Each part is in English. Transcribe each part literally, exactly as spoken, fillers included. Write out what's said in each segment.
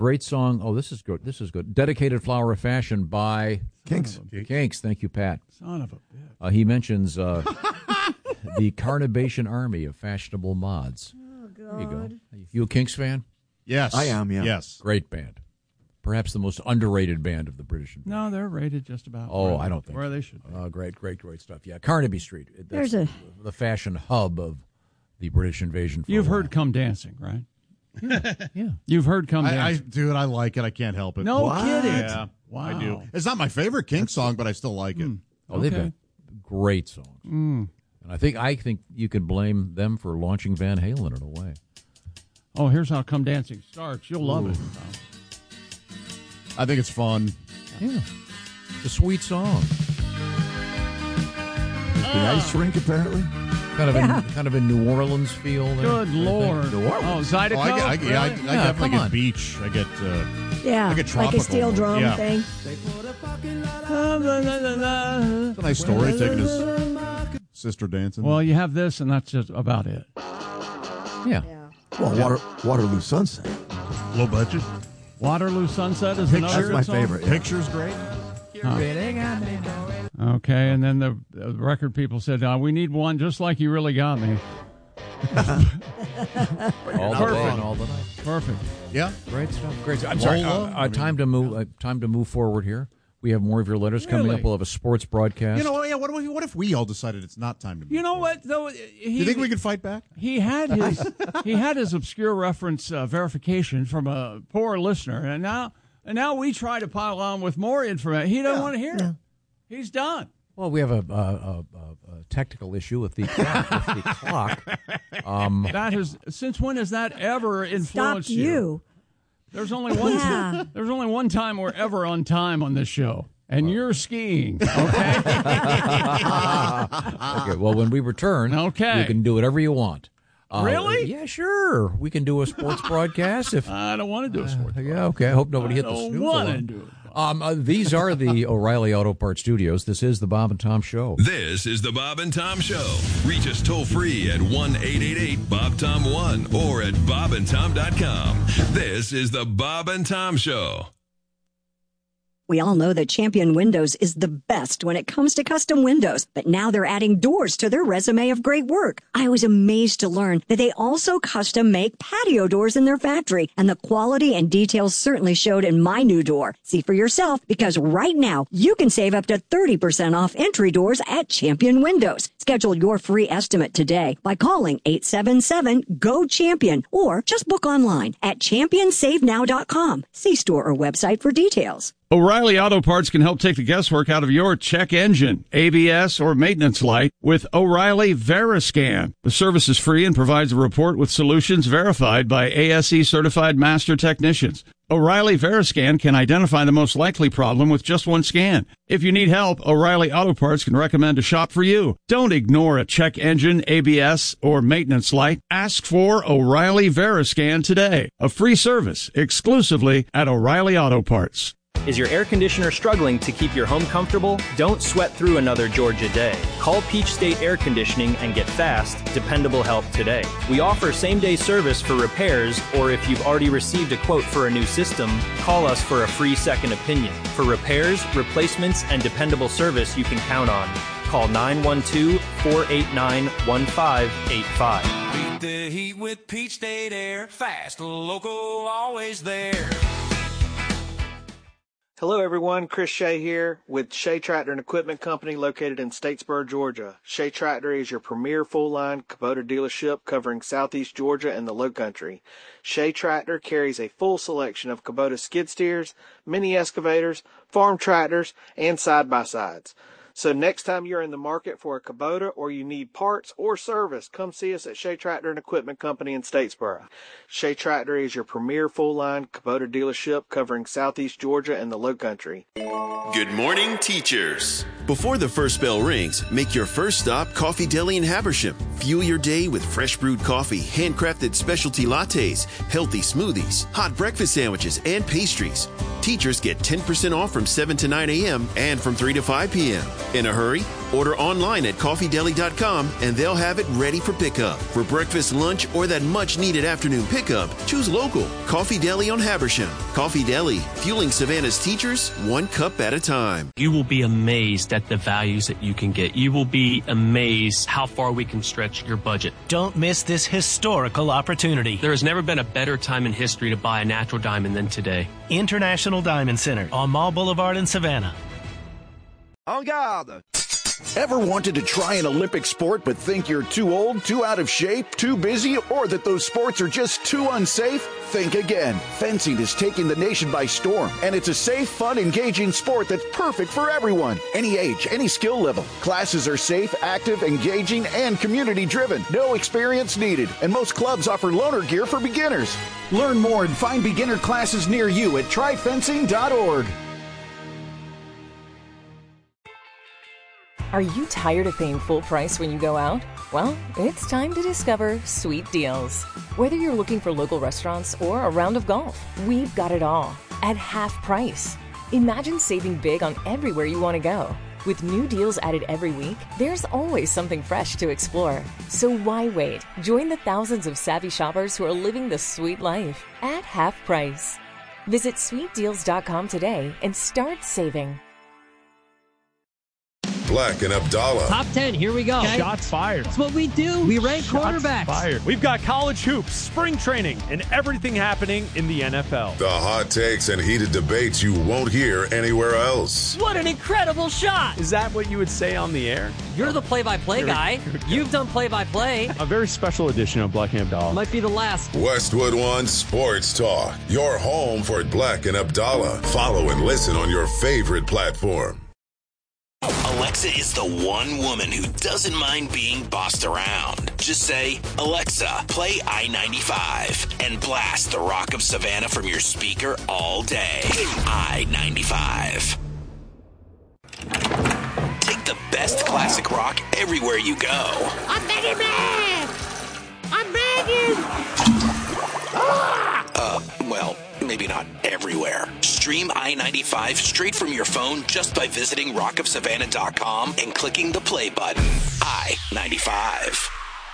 Great song. Oh, this is good. This is good. Dedicated Flower of Fashion by Kinks. Kinks. Thank you, Pat. Son of a bitch. Uh, he mentions uh, the Carnivation Army of fashionable mods. Oh, God. There you go. You a Kinks fan? Yes. I am, yeah. Yes. Great band. Perhaps the most underrated band of the British Invasion. No, they're rated just about. Oh, where, I don't think where so. they should be. Uh, great, great, great stuff. Yeah, Carnaby Street. That's There's a the fashion hub of the British Invasion. For You've a while. heard "Come Dancing," right? Yeah. You've heard "Come I, I Dancing." do it. I like it. I can't help it. No What? kidding. Yeah, Wow. I do. It's not my favorite Kinks song, but I still like it. Mm. Oh, they've Okay. got great songs. Mm. And I think I think you can blame them for launching Van Halen in a way. Oh, here's how "Come Dancing" starts. You'll love Ooh. it. I think it's fun. Yeah. It's a sweet song. The ice rink, apparently. Kind of Yeah. a kind of a New Orleans feel there. Good I think. Lord. New Orleans. Oh, Zydeco? Oh, I, get, I, get- yeah, I, I Really? Yeah, definitely come get on. beach. I get uh, yeah, I get like tropical. a steel drum Yeah. thing. It's a nice story, taking his sister dancing. Well, you have this, and that's just about it. Yeah. Yeah. Well, Water, Waterloo Sunset. low budget. Waterloo Sunset is Pictures. another That's my song? favorite. Yeah. Picture's great. Okay, and then the, the record people said, uh, we need one just like You Really Got Me. All the Perfect. day and all the night. Perfect. Yeah. Great stuff. Great stuff. I'm sorry. Uh, Lola, uh, time to move. Uh, time to move forward here. We have more of your letters coming Really? up. We'll have a sports broadcast. You know, yeah. What if, what if we all decided it's not time to move You know forward? what, though? Do He, you think we could fight back? He had his he had his obscure reference uh, verification from a poor listener, and now and now we try to pile on with more information. He doesn't want to hear it. He's done. Well, we have a, a, a, a technical issue with the clock. with the clock. Um, That has since when has that ever Stopped influenced you. There's only one. Yeah. There's only one time we're ever on time on this show, and you're skiing. Okay. okay. Well, when we return, Okay. you can do whatever you want. Uh, Really? Yeah, sure. We can do a sports broadcast if. I don't want to do a sport. Yeah, okay. I hope nobody I hit the don't snooze wanna alarm. do it. Um, uh, these are the O'Reilly Auto Parts Studios. This is the Bob and Tom Show. This is the Bob and Tom Show. Reach us toll free at one eight eight eight Bob Tom one or at bob and tom dot com. This is the Bob and Tom Show. We all know that Champion Windows is the best when it comes to custom windows, but now they're adding doors to their resume of great work. I was amazed to learn that they also custom make patio doors in their factory, and the quality and details certainly showed in my new door. See for yourself, because right now you can save up to thirty percent off entry doors at Champion Windows. Schedule your free estimate today by calling eight seven seven, G O, CHAMPION or just book online at champion save now dot com. See store or website for details. O'Reilly Auto Parts can help take the guesswork out of your check engine, A B S, or maintenance light with O'Reilly Veriscan. The service is free and provides a report with solutions verified by A S E certified master technicians. O'Reilly Veriscan can identify the most likely problem with just one scan. If you need help, O'Reilly Auto Parts can recommend a shop for you. Don't ignore a check engine, A B S, or maintenance light. Ask for O'Reilly Veriscan today. A free service exclusively at O'Reilly Auto Parts. Is your air conditioner struggling to keep your home comfortable? Don't sweat through another Georgia day. Call Peach State Air Conditioning and get fast, dependable help today. We offer same-day service for repairs, or if you've already received a quote for a new system, call us for a free second opinion. For repairs, replacements, and dependable service you can count on. Call nine one two, four eight nine, one five eight five. Beat the heat with Peach State Air. Fast, local, always there. Hello everyone, Chris Shea here with Shea Tractor and Equipment Company located in Statesboro, Georgia. Shea Tractor is your premier full-line Kubota dealership covering southeast Georgia and the Lowcountry. Shea Tractor carries a full selection of Kubota skid steers, mini excavators, farm tractors, and side-by-sides. So next time you're in the market for a Kubota or you need parts or service, come see us at Shea Tractor and Equipment Company in Statesboro. Shea Tractor is your premier full-line Kubota dealership covering southeast Georgia and the Lowcountry. Good morning, teachers. Before the first bell rings, make your first stop Coffee Deli in Habersham. Fuel your day with fresh brewed coffee, handcrafted specialty lattes, healthy smoothies, hot breakfast sandwiches, and pastries. Teachers get ten percent off from seven to nine a.m. and from three to five p.m. In a hurry? Order online at coffee deli dot com and they'll have it ready for pickup. For breakfast, lunch, or that much-needed afternoon pickup, choose local. Coffee Deli on Habersham. Coffee Deli, fueling Savannah's teachers one cup at a time. You will be amazed at the values that you can get. You will be amazed how far we can stretch your budget. Don't miss this historical opportunity. There has never been a better time in history to buy a natural diamond than today. International Diamond Center on Mall Boulevard in Savannah. En garde! Ever wanted to try an Olympic sport but think you're too old, too out of shape, too busy, or that those sports are just too unsafe? Think again. Fencing is taking the nation by storm, and it's a safe, fun, engaging sport that's perfect for everyone. Any age, any skill level. Classes are safe, active, engaging, and community-driven. No experience needed, and most clubs offer loaner gear for beginners. Learn more and find beginner classes near you at try fencing dot org. Are you tired of paying full price when you go out? Well, it's time to discover Sweet Deals. Whether you're looking for local restaurants or a round of golf, we've got it all at half price. Imagine saving big on everywhere you want to go. With new deals added every week, there's always something fresh to explore. So why wait? Join the thousands of savvy shoppers who are living the sweet life at half price. Visit sweet deals dot com today and start saving. Black and Abdallah. Top ten, here we go. Okay. Shots fired. That's what we do. We rank Shots quarterbacks. Fired. We've got college hoops, spring training, and everything happening in the N F L. The hot takes and heated debates you won't hear anywhere else. What an incredible shot. Is that what you would say on the air? You're the play-by-play guy. You've done play-by-play. A very special edition of Black and Abdallah. Might be the last. Westwood One Sports Talk. Your home for Black and Abdallah. Follow and listen on your favorite platform. Alexa is the one woman who doesn't mind being bossed around. Just say, Alexa, play I ninety-five and blast the Rock of Savannah from your speaker all day. I ninety-five. Take the best classic rock everywhere you go. I'm begging, man! I'm begging! Ah! Uh, well, maybe not everywhere. Stream I ninety-five straight from your phone just by visiting rock of savannah dot com and clicking the play button. I ninety-five.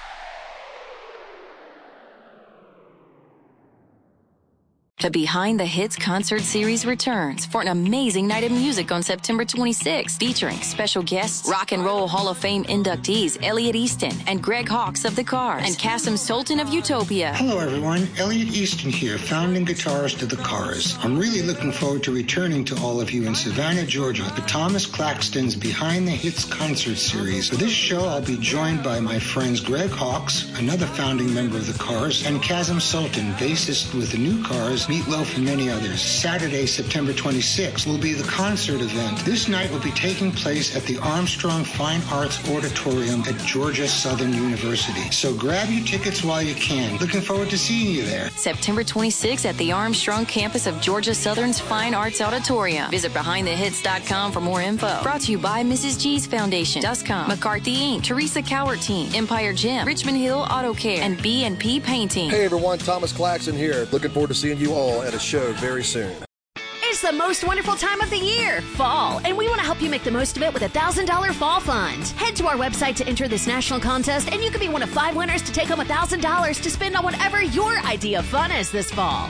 The Behind the Hits concert series returns for an amazing night of music on September twenty-sixth, featuring special guests, Rock and Roll Hall of Fame inductees Elliot Easton and Greg Hawkes of The Cars, and Kasim Sultan of Utopia. Hello, everyone. Elliot Easton here, founding guitarist of The Cars. I'm really looking forward to returning to all of you in Savannah, Georgia, for Thomas Claxton's Behind the Hits concert series. For this show, I'll be joined by my friends Greg Hawkes, another founding member of The Cars, and Kasim Sultan, bassist with the New Cars, Meatloaf, and many others. Saturday, September twenty-sixth, will be the concert event. This night will be taking place at the Armstrong Fine Arts Auditorium at Georgia Southern University. So grab your tickets while you can. Looking forward to seeing you there. September twenty-sixth at the Armstrong campus of Georgia Southern's Fine Arts Auditorium. Visit behind the hits dot com for more info. Brought to you by Missus G's Foundation, Duscom, McCarthy Incorporated, Teresa Cowart Team, Empire Gym, Richmond Hill Auto Care, and B and P Painting. Hey everyone, Thomas Claxton here. Looking forward to seeing you all at a show very soon. It's the most wonderful time of the year, fall, and we want to help you make the most of it with a one thousand dollars Fall Fund. Head to our website to enter this national contest, and you can be one of five winners to take home one thousand dollars to spend on whatever your idea of fun is this fall.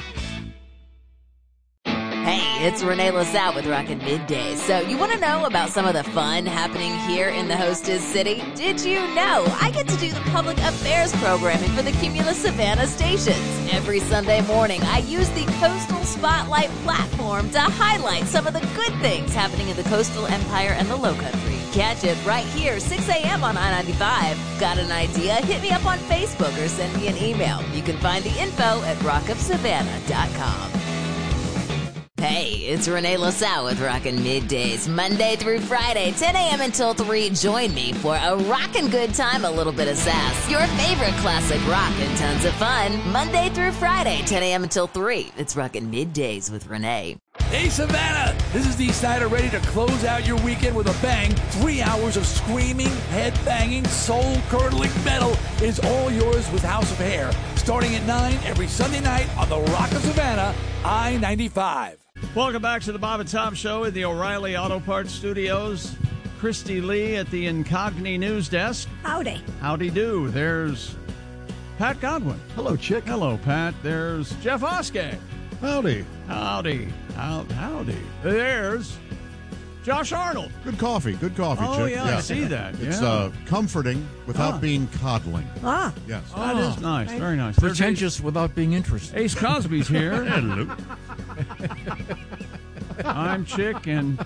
Hey, it's Renee LaSalle with Rockin' Middays. So you want to know about some of the fun happening here in the hostess city? Did you know I get to do the public affairs programming for the Cumulus Savannah stations? Every Sunday morning, I use the Coastal Spotlight platform to highlight some of the good things happening in the coastal empire and the Lowcountry. Catch it right here, six a.m. on I ninety-five. Got an idea? Hit me up on Facebook or send me an email. You can find the info at rock of savannah dot com. Hey, it's Renee LaSalle with Rockin' Middays, Monday through Friday, ten a.m. until three. Join me for a rockin' good time, a little bit of sass. Your favorite classic rock and tons of fun. Monday through Friday, ten a.m. until three. It's Rockin' Middays with Renee. Hey, Savannah! This is Dee Snider, ready to close out your weekend with a bang. Three hours of screaming, head-banging, soul-curdling metal is all yours with House of Hair. Starting at nine every Sunday night on the Rock of Savannah, I ninety-five. Welcome back to the Bob and Tom Show in the O'Reilly Auto Parts Studios. Christy Lee at the Incogni News Desk. Howdy. Howdy do. There's Pat Godwin. Hello, Chick. Hello, Pat. There's Jeff Oskey. Howdy. Howdy. How, howdy. There's Josh Arnold. Good coffee. Good coffee, Oh, Chick. yeah, I see that. It's Yeah. uh, comforting without Ah. being coddling. Ah. Yes. That Oh, is nice. right. Very nice. There's Pretentious without being interested. Ace Cosby's here. Hello. I'm Chick, and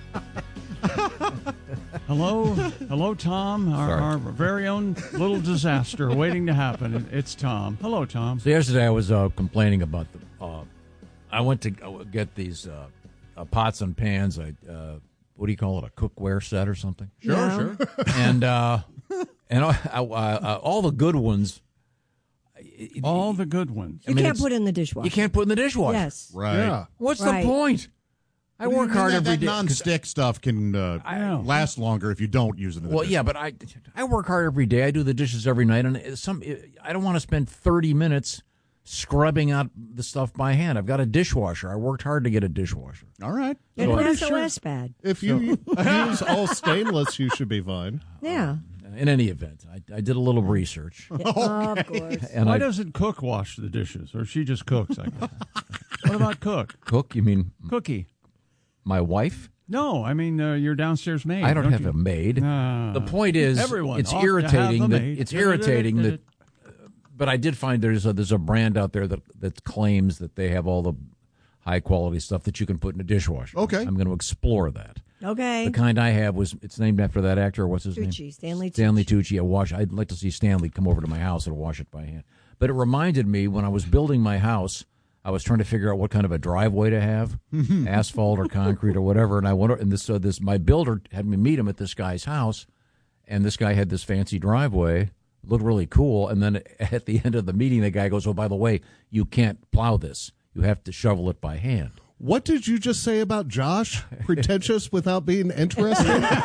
hello, hello, Tom, our, our very own little disaster waiting to happen. It's Tom. Hello, Tom. So yesterday I was uh, complaining about the. Uh, I went to uh, get these uh, uh, pots and pans. I uh, what do you call it? A cookware set or something? Sure, Yeah. sure. And uh, and uh, uh, uh, all the good ones. All the good ones. You I mean, can't it's- put it in the dishwasher. You can't put in the dishwasher. Yes. Right. Yeah. What's Right. the point? I What do you work mean hard that, every that day. 'cause- non-stick stuff can uh, I know. last longer if you don't use it in the Well, yeah, but I I work hard every day. I do the dishes every night, and it's some I don't want to spend thirty minutes scrubbing out the stuff by hand. I've got a dishwasher. I worked hard to get a dishwasher. All right. It So- has S O S bad. If you use all stainless, you should be fine. Yeah. In any event, I, I did a little research. Yeah, of course. And Why I, doesn't Cook wash the dishes, or she just cooks? I guess. What about Cook? Cook? You mean Cookie? my wife? No, I mean uh, your downstairs maid. I don't have you? a maid. Ah. the point is, Everyone it's ought to irritating have a that maid. it's irritating that. But I did find there's a, there's a brand out there that that claims that they have all the high quality stuff that you can put in a dishwasher. Okay. I'm going to explore that. Okay. The kind I have was it's named after that actor. What's his Tucci, name? Stanley Tucci. Stanley Tucci. I wash. I'd like to see Stanley come over to my house and wash it by hand. But it reminded me when I was building my house, I was trying to figure out what kind of a driveway to have, asphalt or concrete or whatever. And I went and this so this my builder had me meet him at this guy's house, and this guy had this fancy driveway. Looked really cool. And then at the end of the meeting, the guy goes, "Oh, by the way, you can't plow this. You have to shovel it by hand." What did you just say about Josh? Pretentious without being interested?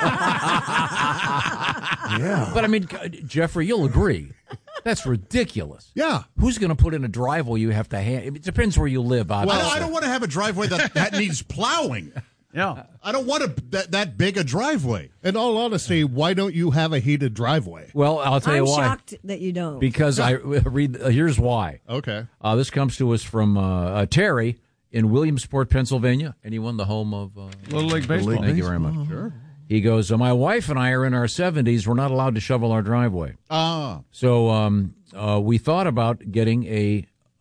Yeah. But I mean, Jeffrey, you'll agree. That's ridiculous. Yeah. Who's going to put in a driveway you have to hand? It depends where you live, obviously. Well, I don't want to have a driveway that, that needs plowing. Yeah. I don't want a, that, that big a driveway. In all honesty, why don't you have a heated driveway? Well, I'll tell I'm you why. shocked that you don't. Because I read, uh, here's why. Okay. Uh, this comes to us from uh, uh, Terry in Williamsport, Pennsylvania. Anyone the home of uh, Little League Baseball. Thank you very much. Sure. He goes, uh, my wife and I are in our seventies. We're not allowed to shovel our driveway. Ah. So um, uh, we thought about getting a,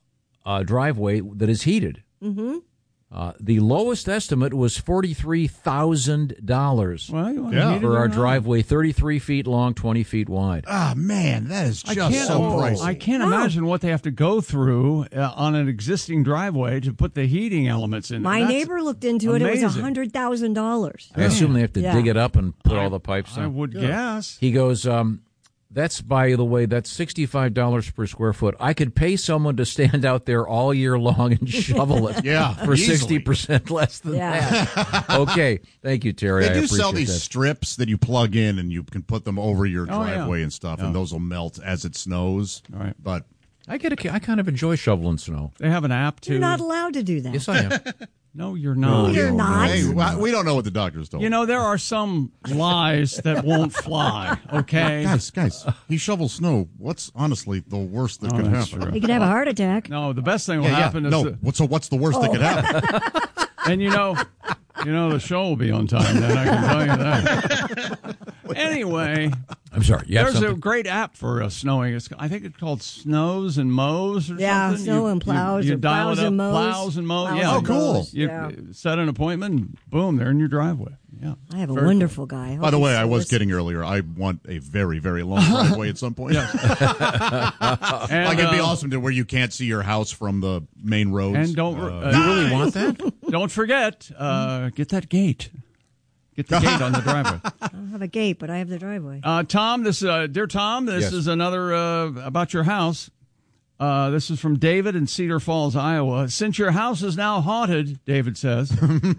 a driveway that is heated. Mm-hmm. Uh, the lowest estimate was forty-three thousand dollars Well, you want Yeah. heated for or our not? driveway, thirty-three feet long, twenty feet wide. Ah, man, that is I just can't, so oh, pricey. I can't imagine what they have to go through uh, on an existing driveway to put the heating elements in. My That's neighbor looked into it. It was amazing. one hundred thousand dollars. I assume they have to Yeah. dig it up and put all the pipes I in. would guess. He goes, um, that's, by the way, that's sixty-five dollars per square foot. I could pay someone to stand out there all year long and shovel it Yeah, for easily. sixty percent less than Yeah. that. Okay. Thank you, Terry. They I do appreciate sell these that. strips that you plug in and you can put them over your Oh, yeah. driveway and stuff, Yeah. and those will melt as it snows. All right. But I get a, I kind of enjoy shoveling snow. They have an app too. You're not allowed to do that. Yes, I am. No, you're not. you're not. hey, we don't know what the doctors told. You know, there are some lies that won't fly, okay? guys, guys, he shovels snow. What's honestly the worst that Oh, could that's happen? true. You could have a heart attack. No, the best thing will Yeah, yeah. happen is No, the- what, so what's the worst that could happen? and you know, you know the show will be on time then, I can tell you that. Anyway, I'm sorry. You have there's a something? great app for uh, snowing. It's, I think it's called Snows and Mows or Yeah, something. Snow You- and Plows You, you or dial Plows it up, and Mows. plows and mows. Plows Yeah. and Oh, cool. mows, You yeah. set an appointment, and boom, they're in your driveway. Yeah. I have a Very wonderful guy. By the Hope way, he's I still was listening. kidding earlier. I want a very, very long driveway at some point. And, like it'd be uh, awesome to where you can't see your house from the main roads. And don't Uh, uh, You really want that? Don't forget, uh, get that gate. Get the gate on the driveway. I don't have a gate, but I have the driveway. Uh, Tom, this uh, dear Tom, this Yes. is another uh, about your house. Uh, this is from David in Cedar Falls, Iowa. Since your house is now haunted, David says.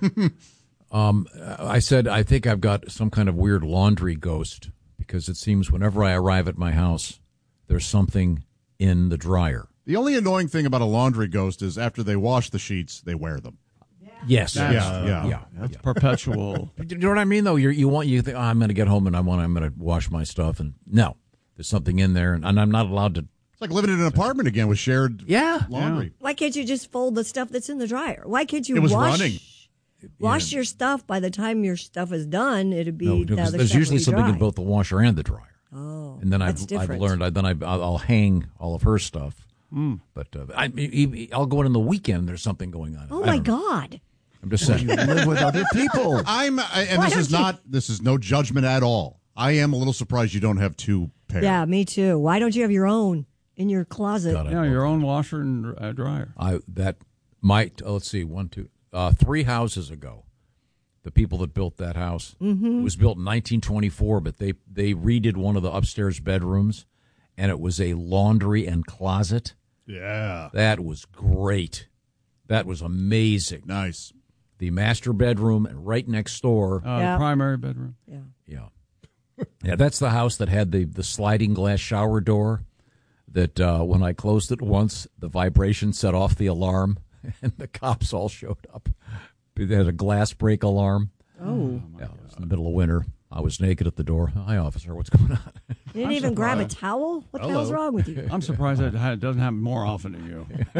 Um, I said, I think I've got some kind of weird laundry ghost because it seems whenever I arrive at my house, there's something in the dryer. The only annoying thing about a laundry ghost is after they wash the sheets, they wear them. Yes. That's Yeah, true. yeah. Yeah. That's perpetual. Do you know what I mean? Though you you want you think oh, I'm going to get home and I want I'm going to wash my stuff and no, there's something in there and, and I'm not allowed to. It's like living in an apartment again with shared yeah laundry. Why can't you just fold the stuff that's in the dryer? Why can't you It was wash, running. wash your stuff? By the time your stuff is done, it'd be No, the other there's stuff usually will be something dry. in both the washer and the dryer. Oh, and then that's I've different. I've learned I, then I I'll hang all of her stuff. Mm. But uh, I, I I'll go in on the weekend. There's something going on. Oh I my don't know. God! I'm just saying. You live with other people. I'm, I, and Why this is don't you- not. This is no judgment at all. I am a little surprised you don't have two pairs. Yeah, me too. Why don't you have your own in your closet? God, I Yeah, your own washer and uh, dryer. I that might oh, let's see one two uh, three houses ago. The people that built that house Mhm. it was built in nineteen twenty-four, but they they redid one of the upstairs bedrooms, and it was a laundry and closet. Yeah, that was great. That was amazing. Nice. The master bedroom and right next door. Uh, The primary bedroom. Yeah. Yeah. Yeah, that's the house that had the, the sliding glass shower door that uh, when I closed it once, the vibration set off the alarm, and the cops all showed up. They had a glass break alarm. Oh. Yeah, it was in the middle of winter. I was naked at the door. Hi, officer. What's going on? You didn't even grab a towel? What the hell's wrong with you? I'm surprised that it doesn't happen more often than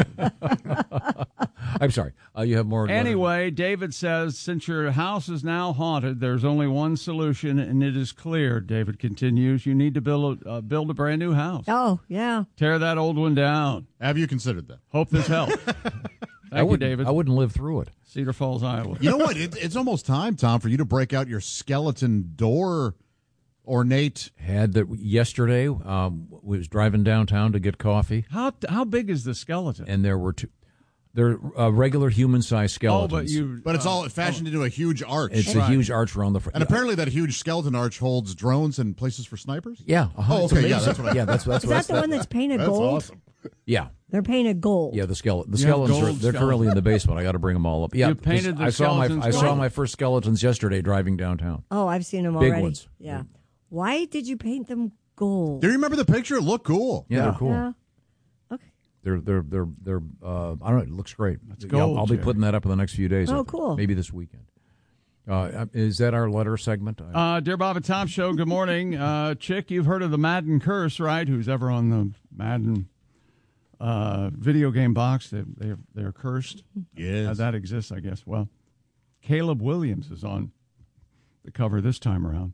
you. I'm sorry. Uh, you have more. Anyway, David says, since your house is now haunted, there's only one solution, and it is clear. David continues, you need to build a, uh, build a brand new house. Oh, yeah. Tear that old one down. Have you considered that? Hope this helps. I Thank you, wouldn't- David. I wouldn't live through it. Cedar Falls, Iowa. You know what? It, it's almost time, Tom, for you to break out your skeleton door ornate. Had that yesterday. Um, we was driving downtown to get coffee, How how big is the skeleton? and there were two. They're uh, regular human-sized skeletons. Oh, but you. But it's uh, all fashioned into a huge arch. It's a huge arch around the front. And apparently that huge skeleton arch holds drones and places for snipers? Yeah. uh-huh, Oh, it's okay. Yeah, amazing. that's what I yeah, that's that's Is what that the one that's painted That's gold? awesome. Yeah. They're painted gold. Yeah, the skeleton. The You have skeletons are gold they're currently skeletons. in the basement. I got to bring them all up. Yeah, You painted the I saw my skeletons I saw gold? my first skeletons yesterday driving downtown. Oh, I've seen them Big already. ones. Yeah. Why did you paint them gold? Do you remember the picture? It looked cool. Yeah, they're cool. Yeah. They're they're they're they're. Uh, I don't know. It looks great. That's Yeah, gold, I'll be Jerry. putting that up in the next few days. Oh, I think. cool. Maybe this weekend. Uh, is that our letter segment? I- Uh, Dear Bob and Tom Show, good morning. Uh, Chick, you've heard of the Madden curse, right? Who's ever on the Madden uh, video game box, they, they, they're cursed. Yes. Uh, that exists, I guess. Well, Caleb Williams is on the cover this time around.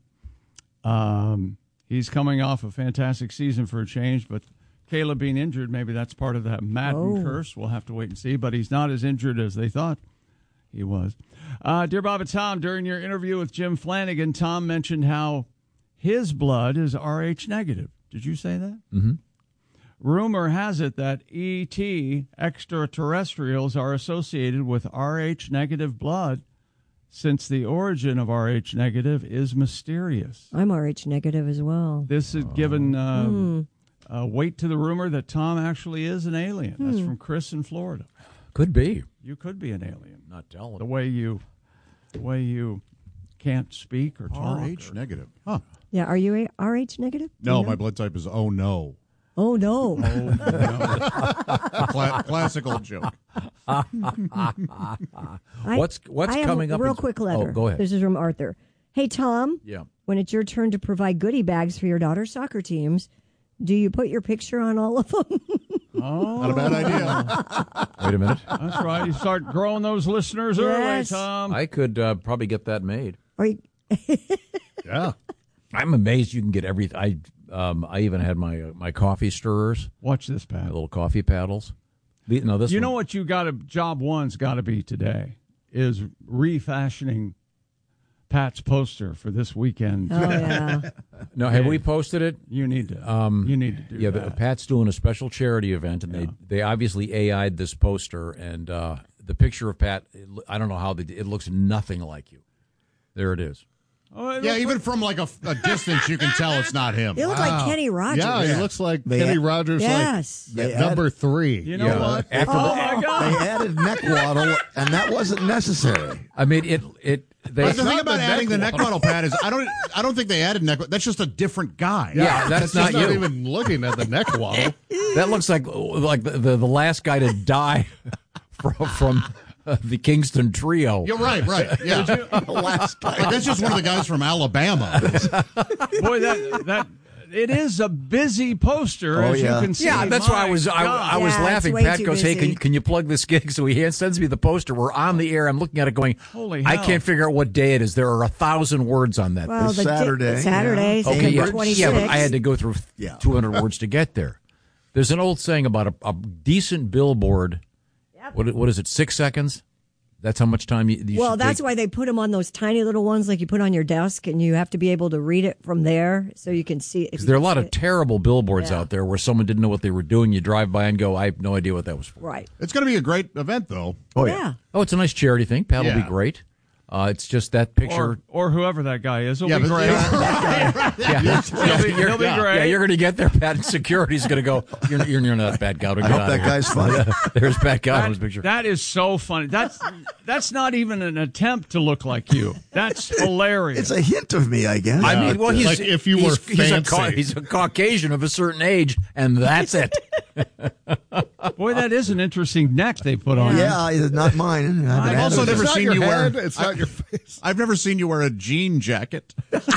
Um, he's coming off a fantastic season for a change, but Caleb being injured, maybe that's part of that Madden Oh. curse. We'll have to wait and see, but he's not as injured as they thought he was. Uh, dear Bob and Tom, during your interview with Jim Flanagan, Tom mentioned how his blood is R H negative. Did you say that? Mm-hmm. Rumor has it that E T extraterrestrials are associated with R H negative blood, since the origin of R H negative is mysterious. I'm R H negative as well. This has given uh, Hmm. uh, weight to the rumor that Tom actually is an alien. That's Hmm. from Chris in Florida. Could be. You could be an alien. Not telling. The way you, the way you can't speak or talk. R H or- negative. Huh. Yeah, are you a R H negative? Do No, you know? my blood type is oh no. Oh, no. Cla- classic old joke. I- What's what's I have coming a up? real in- quick letter. Oh, go ahead. This is from Arthur. Hey, Tom. Yeah. When it's your turn to provide goodie bags for your daughter's soccer teams, do you put your picture on all of them? Oh, Not a bad idea. Wait a minute. That's right. You start growing those listeners early, Yes. Tom. I could uh, probably get that made. Or you, Yeah. I'm amazed you can get everything. I um, I even had my uh, my coffee stirrers, Watch this, my Pat. little coffee paddles. The- No, this You one- know what you got to, job one's got to be today is refashioning Pat's poster for this weekend. oh, yeah. No, have Yeah. we posted it? You need to. Um, you need to do Yeah, that. but Pat's doing a special charity event, and they they obviously A I'd this poster, and uh, the picture of Pat. It, lo- I don't know how they. It looks nothing like you. There it is. Oh, it Yeah, looks even like- from like a, a distance, you can tell it's not him. You look like Kenny Rogers. Yeah, Yeah. he looks like They Kenny had- Rogers, Yes. like They number three. You know Yeah. what? After oh, the- my They God. added neck waddle, and that wasn't necessary. I mean, it it. They, But the thing not about the adding neck the neck model, Pat, is I don't I don't think they added neck. That's just a different guy. Yeah, that's It's not not you. even looking at the neck waddle. That looks like like the, the, the last guy to die from from the Kingston Trio. You're right, right. Yeah. Last Like, that's just one of the guys from Alabama. Boy, that that it is a busy poster, Oh, as yeah. you can see. Yeah, that's My why I was I, God. I was Yeah, it's laughing. way Pat too goes, "Hey, busy. can can you plug this gig?" So he sends me the poster. We're on the air. I'm looking at it, going, Holy I hell. can't figure out what day it is. There are a thousand words on that. Well, It's the di- Saturday, it's Saturday, yeah. Okay, September yeah, twenty-sixth. yeah, but I had to go through Yeah. two hundred words to get there. There's an old saying about a, a decent billboard. What what is it? Six seconds. That's how much time you. you Well, should that's take. why they put them on those tiny little ones like you put on your desk, and you have to be able to read it from there so you can see it. if Because you there are a can lot see of it. terrible billboards Yeah. out there where someone didn't know what they were doing. You drive by and go, I have no idea what that was for. Right. It's going to be a great event, though. Oh, Yeah. yeah. Oh, it's a nice charity thing. Pat will Yeah. be great. Uh, it's just that picture. Or, or whoever that guy is. He'll Yeah, be but- great. yeah, He'll be, he'll be yeah, great. yeah, you're going to get there. Pat and security's going to go. You're, you're, you're not Pat Gowden. I Get hope out that of here." guy's funny. There's Pat Gowden's picture. That is so funny. That's that's not even an attempt to look like you. That's hilarious. It's a hint of me, I guess. I mean, well, he's Like if you he's, were he's a, ca- fancy. he's a Caucasian of a certain age, and that's it. Boy, that is an interesting neck they put on. yeah, it's not mine. I haven't I've had also it. never It's not seen your you wear. head, it's not your face. I've never seen you wear a jean jacket.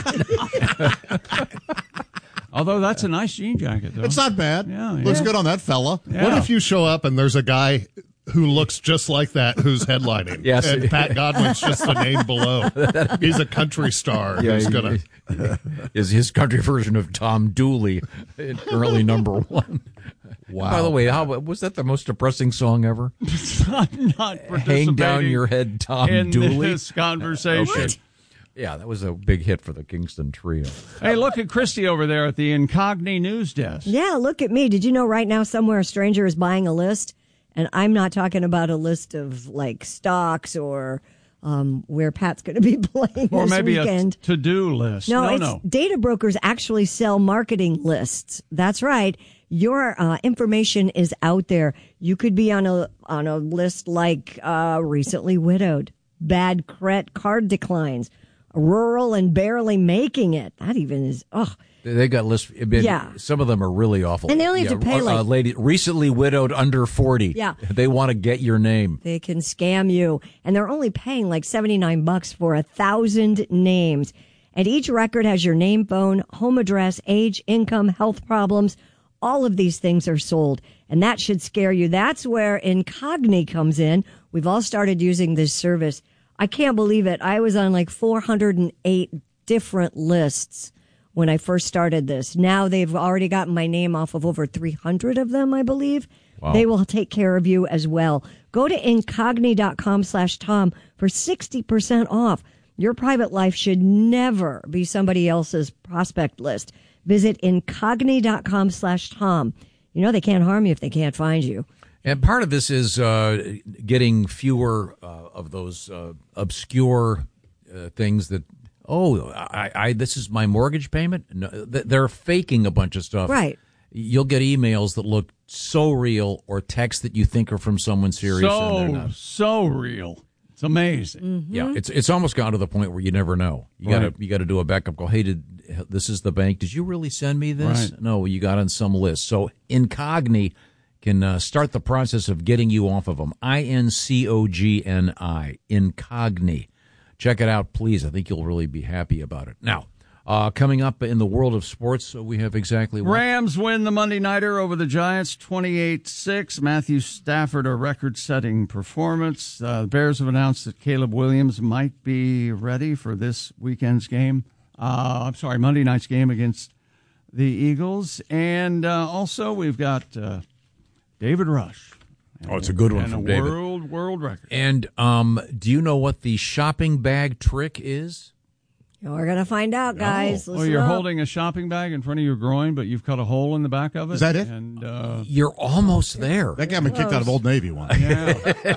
Although that's a nice jean jacket, though. It's not bad. Yeah, yeah. Looks good on that fella. Yeah. What if you show up and there's a guy who looks just like that who's headlining? Yes. And Pat Godwin's just the name below. He's a country star Yeah, who's he- going to. is his country version of Tom Dooley, currently number one. Wow. By the way, how was that the most depressing song ever? I'm not Hang down participating your head, Tom in Dooley. this conversation. Okay. Yeah, that was a big hit for the Kingston Trio. Hey, look at Christy over there at the Incogni news desk. Yeah, look at me. Did you know right now somewhere a stranger is buying a list? And I'm not talking about a list of like stocks or um, where Pat's going to be playing Or this maybe weekend. a to-do list. No, No, it's, no. data brokers actually sell marketing lists. That's right. Your uh, information is out there. You could be on a on a list like uh, recently widowed, bad credit card declines, rural and barely making it. That even is oh. They got lists. I mean, Yeah. Some of them are really awful. And they only have to pay, a, like- a lady recently widowed under forty. Yeah. They want to get your name. They can scam you, and they're only paying like seventy-nine bucks for a thousand names. And each record has your name, phone, home address, age, income, health problems. All of these things are sold, and that should scare you. That's where Incogni comes in. We've all started using this service. I can't believe it. I was on like four hundred eight different lists when I first started this. Now they've already gotten my name off of over three hundred of them, I believe. Wow. They will take care of you as well. Go to incogni.com slash Tom for sixty percent off. Your private life should never be somebody else's prospect list. Visit incogni.com slash Tom. You know they can't harm you if they can't find you. And part of this is uh, getting fewer uh, of those uh, obscure uh, things that, oh, I, I this is my mortgage payment. No, th- they're faking a bunch of stuff. Right. You'll get emails that look so real or texts that you think are from someone serious and they're So, not. so real. It's amazing. Mm-hmm. Yeah, it's it's almost gotten to the point where you never know. You Right. gotta you gotta do a backup call. Hey, did this is the bank? Did you really send me this? Right. No, you got on some list. So Incogni can uh, start the process of getting you off of them. I N C O G N I, Incogni. Check it out, please. I think you'll really be happy about it. Now, uh, coming up in the world of sports, uh, we have exactly what? Rams win the Monday Nighter over the Giants twenty-eight six. Matthew Stafford, a record-setting performance. Uh, the Bears have announced that Caleb Williams might be ready for this weekend's game. Uh, I'm sorry, Monday night's game against the Eagles. And uh, also we've got uh, David Rush. Oh, it's a good one and from a David. world, world record. And um, do you know what the shopping bag trick is? We're going to find out, guys. Oh, Listen you're up. holding a shopping bag in front of your groin, but you've cut a hole in the back of it. Is that it? And uh, You're almost there. That got me kicked out of Old Navy once. yeah,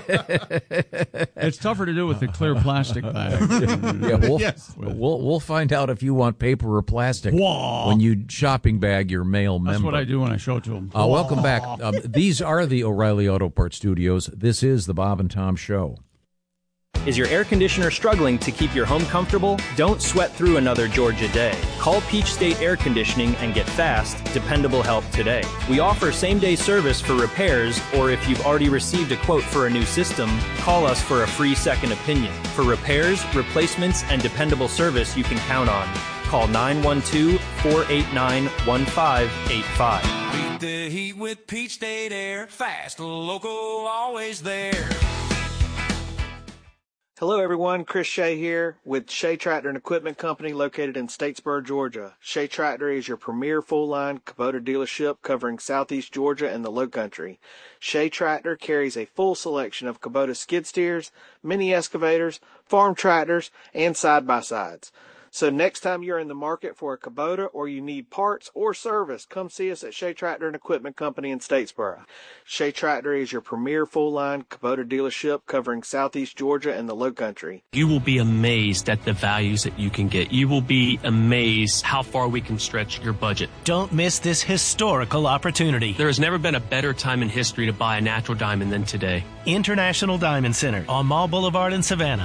it's tougher to do with the clear plastic bag. Yeah, we'll, Yes. we'll we'll find out if you want paper or plastic Whoa. when you shopping bag your male member. That's what I do when I show it to them. Uh, welcome back. Um, these are the O'Reilly Auto Parts Studios. This is the Bob and Tom Show. Is your air conditioner struggling to keep your home comfortable? Don't sweat through another Georgia day. Call Peach State Air Conditioning and get fast, dependable help today. We offer same-day service for repairs, or if you've already received a quote for a new system, call us for a free second opinion. For repairs, replacements, and dependable service you can count on. Call nine one two, four eight nine, one five eight five. Beat the heat with Peach State Air. Fast, local, always there. Hello everyone, Chris Shea here with Shea Tractor and Equipment Company located in Statesboro, Georgia. Shea Tractor is your premier full-line Kubota dealership covering southeast Georgia and the Lowcountry. Shea Tractor carries a full selection of Kubota skid steers, mini excavators, farm tractors, and side-by-sides. So next time you're in the market for a Kubota or you need parts or service, come see us at Shea Tractor and Equipment Company in Statesboro. Shea Tractor is your premier full-line Kubota dealership covering southeast Georgia and the Lowcountry. You will be amazed at the values that you can get. You will be amazed how far we can stretch your budget. Don't miss this historical opportunity. There has never been a better time in history to buy a natural diamond than today. International Diamond Center on Mall Boulevard in Savannah.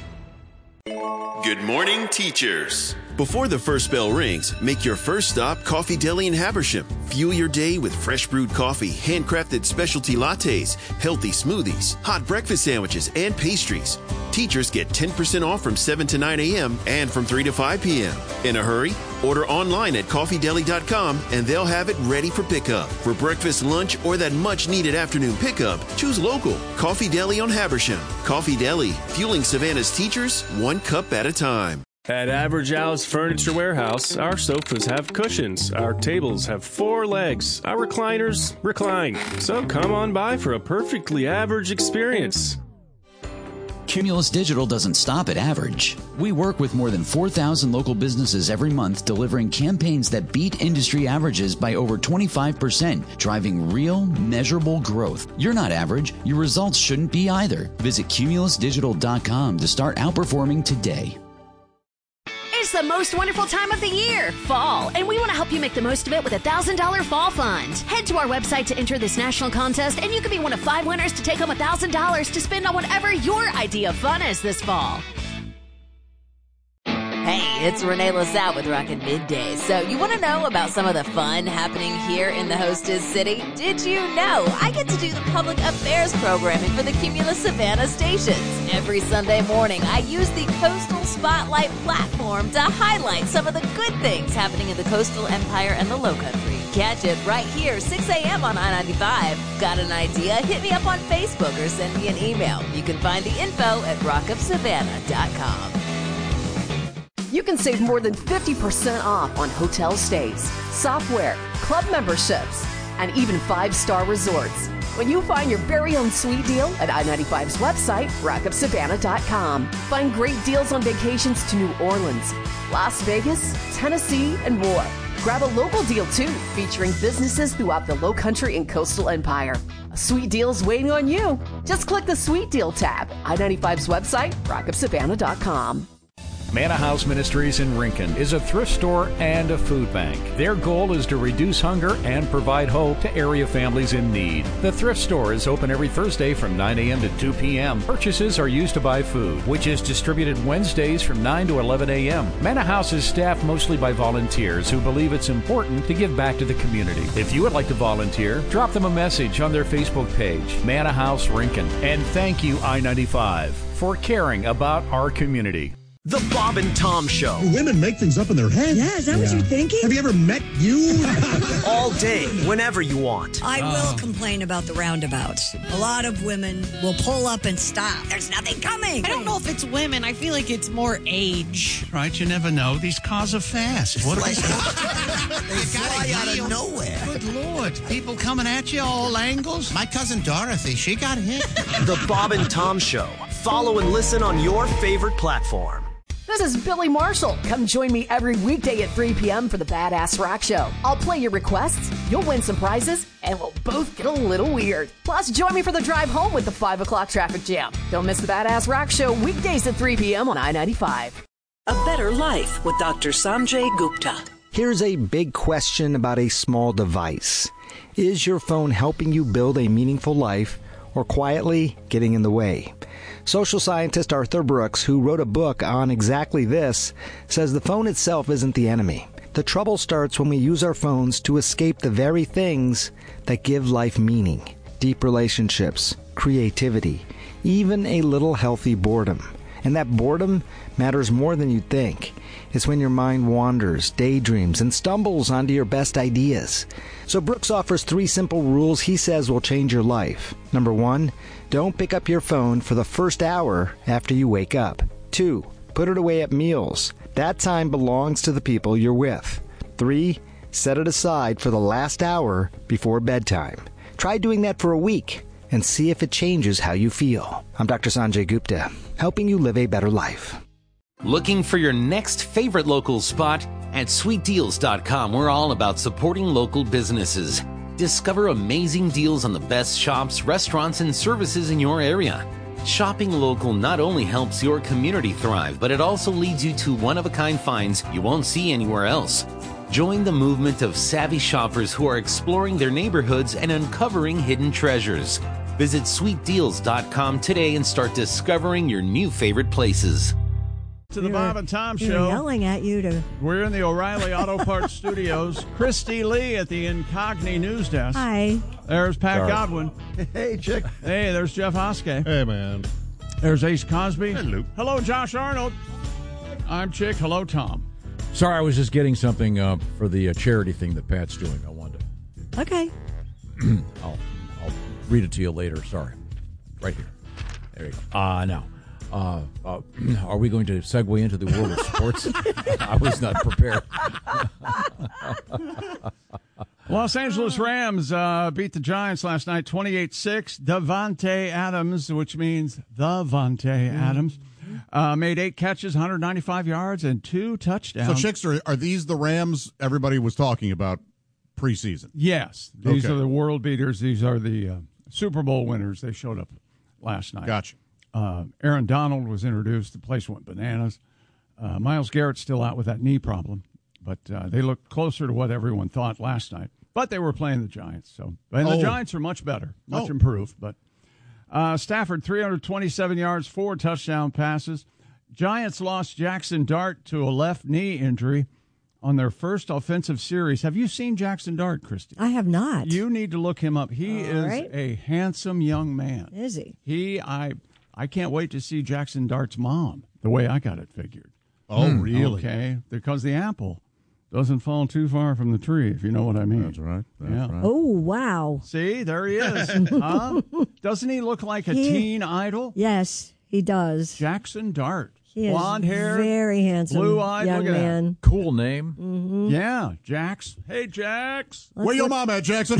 Good morning, teachers. Before the first bell rings, make your first stop Coffee Deli in Habersham. Fuel your day with fresh brewed coffee, handcrafted specialty lattes, healthy smoothies, hot breakfast sandwiches, and pastries. Teachers get ten percent off from seven to nine a.m. and from three to five p.m. In a hurry? Order online at coffee deli dot com and they'll have it ready for pickup. For breakfast, lunch, or that much-needed afternoon pickup, choose local. Coffee Deli on Habersham. Coffee Deli, fueling Savannah's teachers one cup at a time. At Average Al's Furniture Warehouse, our sofas have cushions, our tables have four legs, our recliners recline. So come on by for a perfectly average experience. Cumulus Digital doesn't stop at average. We work with more than four thousand local businesses every month, delivering campaigns that beat industry averages by over twenty-five percent, driving real, measurable growth. You're not average. Your results shouldn't be either. Visit cumulus digital dot com to start outperforming today. It's the most wonderful time of the year, fall, and we want to help you make the most of it with a one thousand dollars Fall Fund. Head to our website to enter this national contest, and you could be one of five winners to take home one thousand dollars to spend on whatever your idea of fun is this fall. Hey, it's Renee LaSalle with Rockin' Midday. So you want to know about some of the fun happening here in the hostess city? Did you know I get to do the public affairs programming for the Cumulus Savannah stations? Every Sunday morning, I use the Coastal Spotlight platform to highlight some of the good things happening in the Coastal Empire and the Lowcountry. Catch it right here, six a.m. on I ninety-five. Got an idea? Hit me up on Facebook or send me an email. You can find the info at rock up savannah dot com. You can save more than fifty percent off on hotel stays, software, club memberships, and even five-star resorts when you find your very own sweet deal at I ninety-five's website, rock up savannah dot com. Find great deals on vacations to New Orleans, Las Vegas, Tennessee, and more. Grab a local deal, too, featuring businesses throughout the Lowcountry and Coastal Empire. A sweet deal's waiting on you. Just click the Sweet Deal tab. I ninety-five's website, rock up savannah dot com. Manna House Ministries in Rincon is a thrift store and a food bank. Their goal is to reduce hunger and provide hope to area families in need. The thrift store is open every Thursday from nine a.m. to two p.m. Purchases are used to buy food, which is distributed Wednesdays from nine to eleven a.m. Manna House is staffed mostly by volunteers who believe it's important to give back to the community. If you would like to volunteer, drop them a message on their Facebook page, Manna House Rincon. And thank you, I ninety-five, for caring about our community. The Bob and Tom Show. Women make things up in their head. Yeah, is that yeah. what you're thinking? Have you ever met you? All day, whenever you want. I will complain about the roundabouts. A lot of women will pull up and stop. There's nothing coming. I don't know if it's women. I feel like it's more age. Right, you never know. These cars are fast. What They fly out of nowhere. Good Lord. People coming at you all angles. My cousin Dorothy, she got hit. The Bob and Tom Show. Follow and listen on your favorite platform. This is Billy Marshall. Come join me every weekday at three p.m. for the Badass Rock Show. I'll play your requests, you'll win some prizes, and we'll both get a little weird. Plus, join me for the drive home with the five o'clock traffic jam. Don't miss the Badass Rock Show weekdays at three p.m. on I ninety-five. A Better Life with Doctor Sanjay Gupta. Here's a big question about a small device. Is your phone helping you build a meaningful life or quietly getting in the way? Social scientist Arthur Brooks, who wrote a book on exactly this, says the phone itself isn't the enemy. The trouble starts when we use our phones to escape the very things that give life meaning. Deep relationships, creativity, even a little healthy boredom. And that boredom matters more than you'd think. It's when your mind wanders, daydreams, and stumbles onto your best ideas. So Brooks offers three simple rules he says will change your life. Number one, don't pick up your phone for the first hour after you wake up. Two, put it away at meals. That time belongs to the people you're with. Three, set it aside for the last hour before bedtime. Try doing that for a week and see if it changes how you feel. I'm Doctor Sanjay Gupta, helping you live a better life. Looking for your next favorite local spot? At sweet deals dot com, we're all about supporting local businesses. Discover amazing deals on the best shops, restaurants, and services in your area. Shopping local not only helps your community thrive, but it also leads you to one-of-a-kind finds you won't see anywhere else. Join the movement of savvy shoppers who are exploring their neighborhoods and uncovering hidden treasures. Visit sweet deals dot com today and start discovering your new favorite places. To the You're- Bob and Tom They're Show. yelling at you to. We're in the O'Reilly Auto Parts Studios. Christy Lee at the Incogni News Desk. Hi. There's Pat Sorry. Godwin. Hey, chick. Hey, there's Jeff Hoske. Hey, man. There's Ace Cosby. Hello. Hello, Josh Arnold. I'm Chick. Hello, Tom. Sorry, I was just getting something uh, for the uh, charity thing that Pat's doing. I wanted to. Okay. I'll, I'll read it to you later. Sorry. Right here. There you go. Uh, now, uh, uh, are we going to segue into the world of sports? I was not prepared. Los Angeles Rams uh, beat the Giants last night twenty-eight six. Davante Adams, which means the Vontae Adams, uh, made eight catches, one hundred ninety-five yards, and two touchdowns. So, chicks, are, are these the Rams everybody was talking about preseason? Yes. These Okay. are the world beaters. These are the uh, Super Bowl winners. They showed up last night. Gotcha. Uh, Aaron Donald was introduced. The place went bananas. Uh, Myles Garrett's still out with that knee problem, but uh, they looked closer to what everyone thought last night. But they were playing the Giants, so and the Oh. Giants are much better, much Oh. improved. But uh, Stafford, three hundred twenty-seven yards, four touchdown passes. Giants lost Jackson Dart to a left knee injury on their first offensive series. Have you seen Jackson Dart, Christy? I have not. You need to look him up. He All is right. a handsome young man. Is he? He, I, I can't wait to see Jackson Dart's mom. The way I got it figured. Oh, Hmm. really? Okay, because the apple doesn't fall too far from the tree, if you know what I mean. That's right. That's yeah. right. Oh, wow. See, there he is. Huh? Doesn't he look like a He- teen idol? Yes, he does. Jackson Dart. He is Blonde hair. very handsome, blue-eyed, young look at that. man. Cool name. Mm-hmm. Yeah, Jax. Hey, Jax. Where your mom at, Jackson?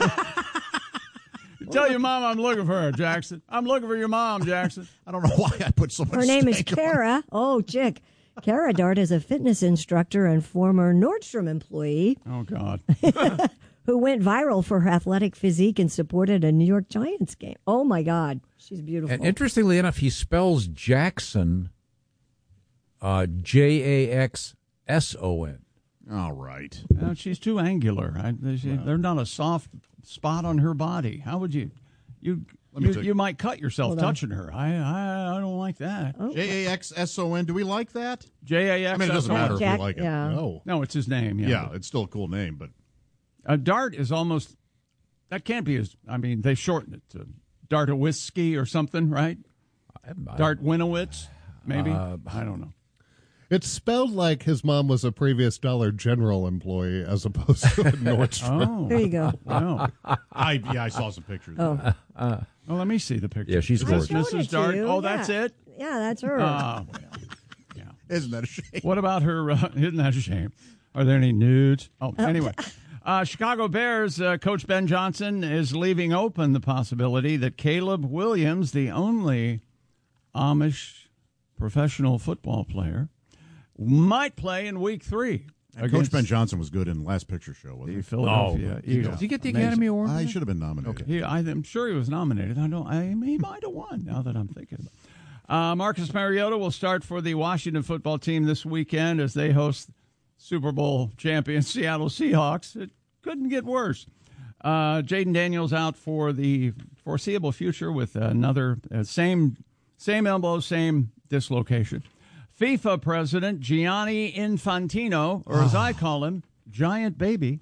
Tell your mom I'm looking for her, Jackson. I'm looking for your mom, Jackson. I don't know why I put so much Her name is stake on- Kara. Oh, chick. Kara Dart is a fitness instructor and former Nordstrom employee Oh, God. who went viral for her athletic physique and supported a New York Giants game. Oh, my God. She's beautiful. And interestingly enough, he spells Jackson uh, J A X S O N. All right. Uh, she's too angular. I, she, There's not a soft spot on her body. How would you? You Let me you, tell you you. might cut yourself Hold on. touching her. I, I I don't like that. Oh. J A X S O N. Do we like that? J A X. I mean, it doesn't matter if Jack- we like it. yeah. No. No, it's his name. Yeah. Yeah, it's still a cool name, but A dart is almost. That can't be his. I mean, they shorten it to Dartowiski or something, right? Dart Winowitz, maybe. Uh, I don't know. It's spelled like his mom was a previous Dollar General employee as opposed to a Nordstrom. Oh, There you go. Wow. I yeah, I saw some pictures. Oh. of that. Uh, Well, let me see the picture. Yeah, she's Is this gorgeous. Showed Missus it to Dart. you. Oh, Yeah. that's it. Yeah, that's her. Ah, well. Isn't that a shame? What about her? Uh, isn't that a shame? Are there any nudes? Oh, anyway. Uh, Chicago Bears uh, coach Ben Johnson is leaving open the possibility that Caleb Williams, the only Amish professional football player, might play in week three. And Coach against Ben Johnson was good in the last picture show, wasn't the he? Philadelphia Oh, Eagles. Did he get the Amazing. Academy Award? I should have been nominated. He, I, I'm sure he was nominated. I don't. I, he might have won. Now that I'm thinking about it. Uh, Marcus Mariota will start for the Washington football team this weekend as they host Super Bowl champion Seattle Seahawks. It couldn't get worse. Uh, Jaden Daniels out for the foreseeable future with another uh, same Same elbow, same dislocation. FIFA president Gianni Infantino, or as I call him, Giant Baby,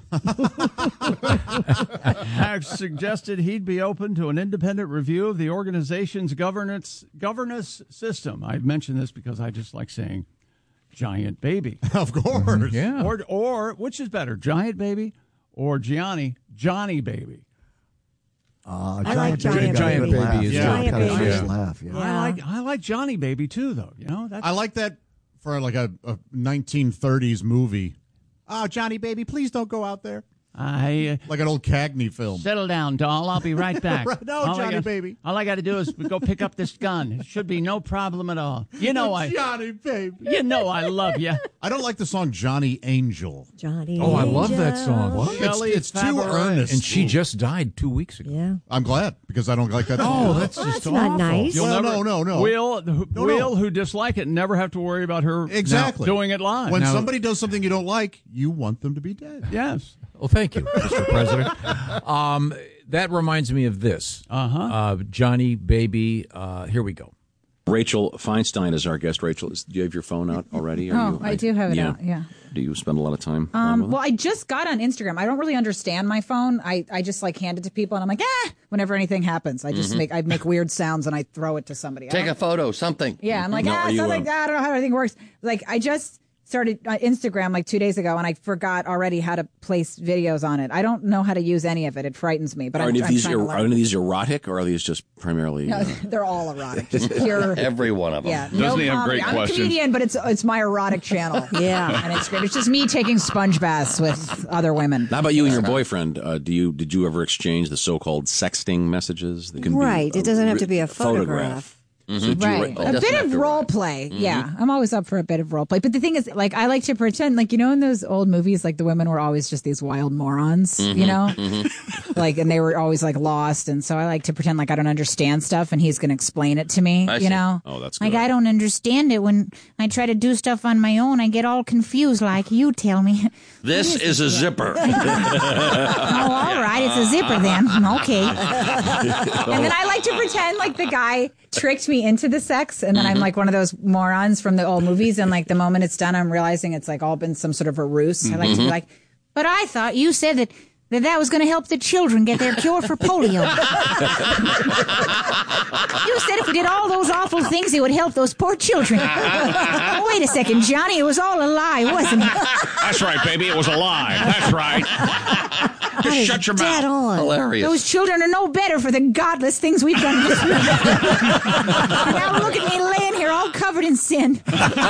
has suggested he'd be open to an independent review of the organization's governance governance system. I've mentioned this because I just like saying Giant Baby. Of course. Yeah. Or, or which is better, Giant Baby or Gianni, Johnny Baby? Uh, I like Giant, Giant Baby, Baby. Baby. Laugh. Yeah. Giant Kind of Baby. nice laugh. Yeah. I like I like Johnny Baby too, though. You know, that's, I like that for like a, a nineteen thirties movie. Oh, Johnny Baby, please don't go out there. I uh, Like an old Cagney film. settle down, doll. I'll be right back. Right, no, all I Johnny got- Baby. All I got to do is go pick up this gun. It should be no problem at all. You know I. Johnny Baby. You know I love you. I don't like the song Johnny Angel. Johnny. Oh, I love that Angel. song. What? Shelley it's too Fabares. earnest. And she just died two weeks ago. Yeah. I'm glad because I don't like that Oh, song. that's just That's awful. not nice. You'll Well, never- no, no, no. Will, who, No, Will no. who dislike it, never have to worry about her Exactly. doing it live. When Now- somebody does something you don't like, you want them to be dead. Yes. Well, thank you, Mister President. Um, that reminds me of this. Uh-huh. Uh, Johnny Baby, uh, here we go. Rachel Feinstein is our guest. Rachel, is, do you have your phone out already? Are Oh, you, I do have it out, yeah. Do you spend a lot of time on Um, with well, I just got on Instagram. I don't really understand my phone. I, I just like hand it to people and I'm like, ah, whenever anything happens, I just Mhm. make I make weird sounds and I throw it to somebody. I Take don't- a photo, something. Yeah, I'm like, No, ah, are you, something uh, like that. I don't know how everything works. Like, I just started uh, Instagram like two days ago, and I forgot already how to place videos on it. I don't know how to use any of it. It frightens me. But are I'm, any of I'm these trying to er- learn. are any of these erotic, or are these just primarily? No, uh, they're all erotic. Just pure. Every one of them. Yeah, Doesn't no he have comedy. great I'm questions? a comedian, but it's it's my erotic channel. Yeah, and it's great. It's just me taking sponge baths with other women. How about you and your boyfriend? Uh, do you did you ever exchange the so-called sexting messages? That can Right. Be It doesn't have ri- to be a photograph. Mhm. So did you Right. ri- oh, a doesn't bit have of to role write. play. Mhm. Yeah. I'm always up for a bit of role play. But the thing is, like, I like to pretend, like, you know, in those old movies, like, the women were always just these wild morons, you Mhm, know? mhm. Like, and they were always, like, lost. And so I like to pretend like I don't understand stuff and he's going to explain it to me, I you see. know? Oh, that's Like, good. I don't understand it when I try to do stuff on my own. I get all confused, like, you tell me. This is a zipper. Oh, all right. It's a zipper then. Okay. And then I like to pretend like the guy tricked me into the sex, and then I'm Mhm. like one of those morons from the old movies, and like the moment it's done, I'm realizing it's like all been some sort of a ruse. I like to be Mhm. like, but I thought you said that that, that was going to help the children get their cure for polio. You said if we did all those awful things, it would help those poor children. Wait a second, Johnny, it was all a lie, wasn't it? That's right, baby. It was a lie. That's right. Just shut your mouth. On. Hilarious. Those children are no better for the godless things we've done this week. Now look at me laying here all covered in sin.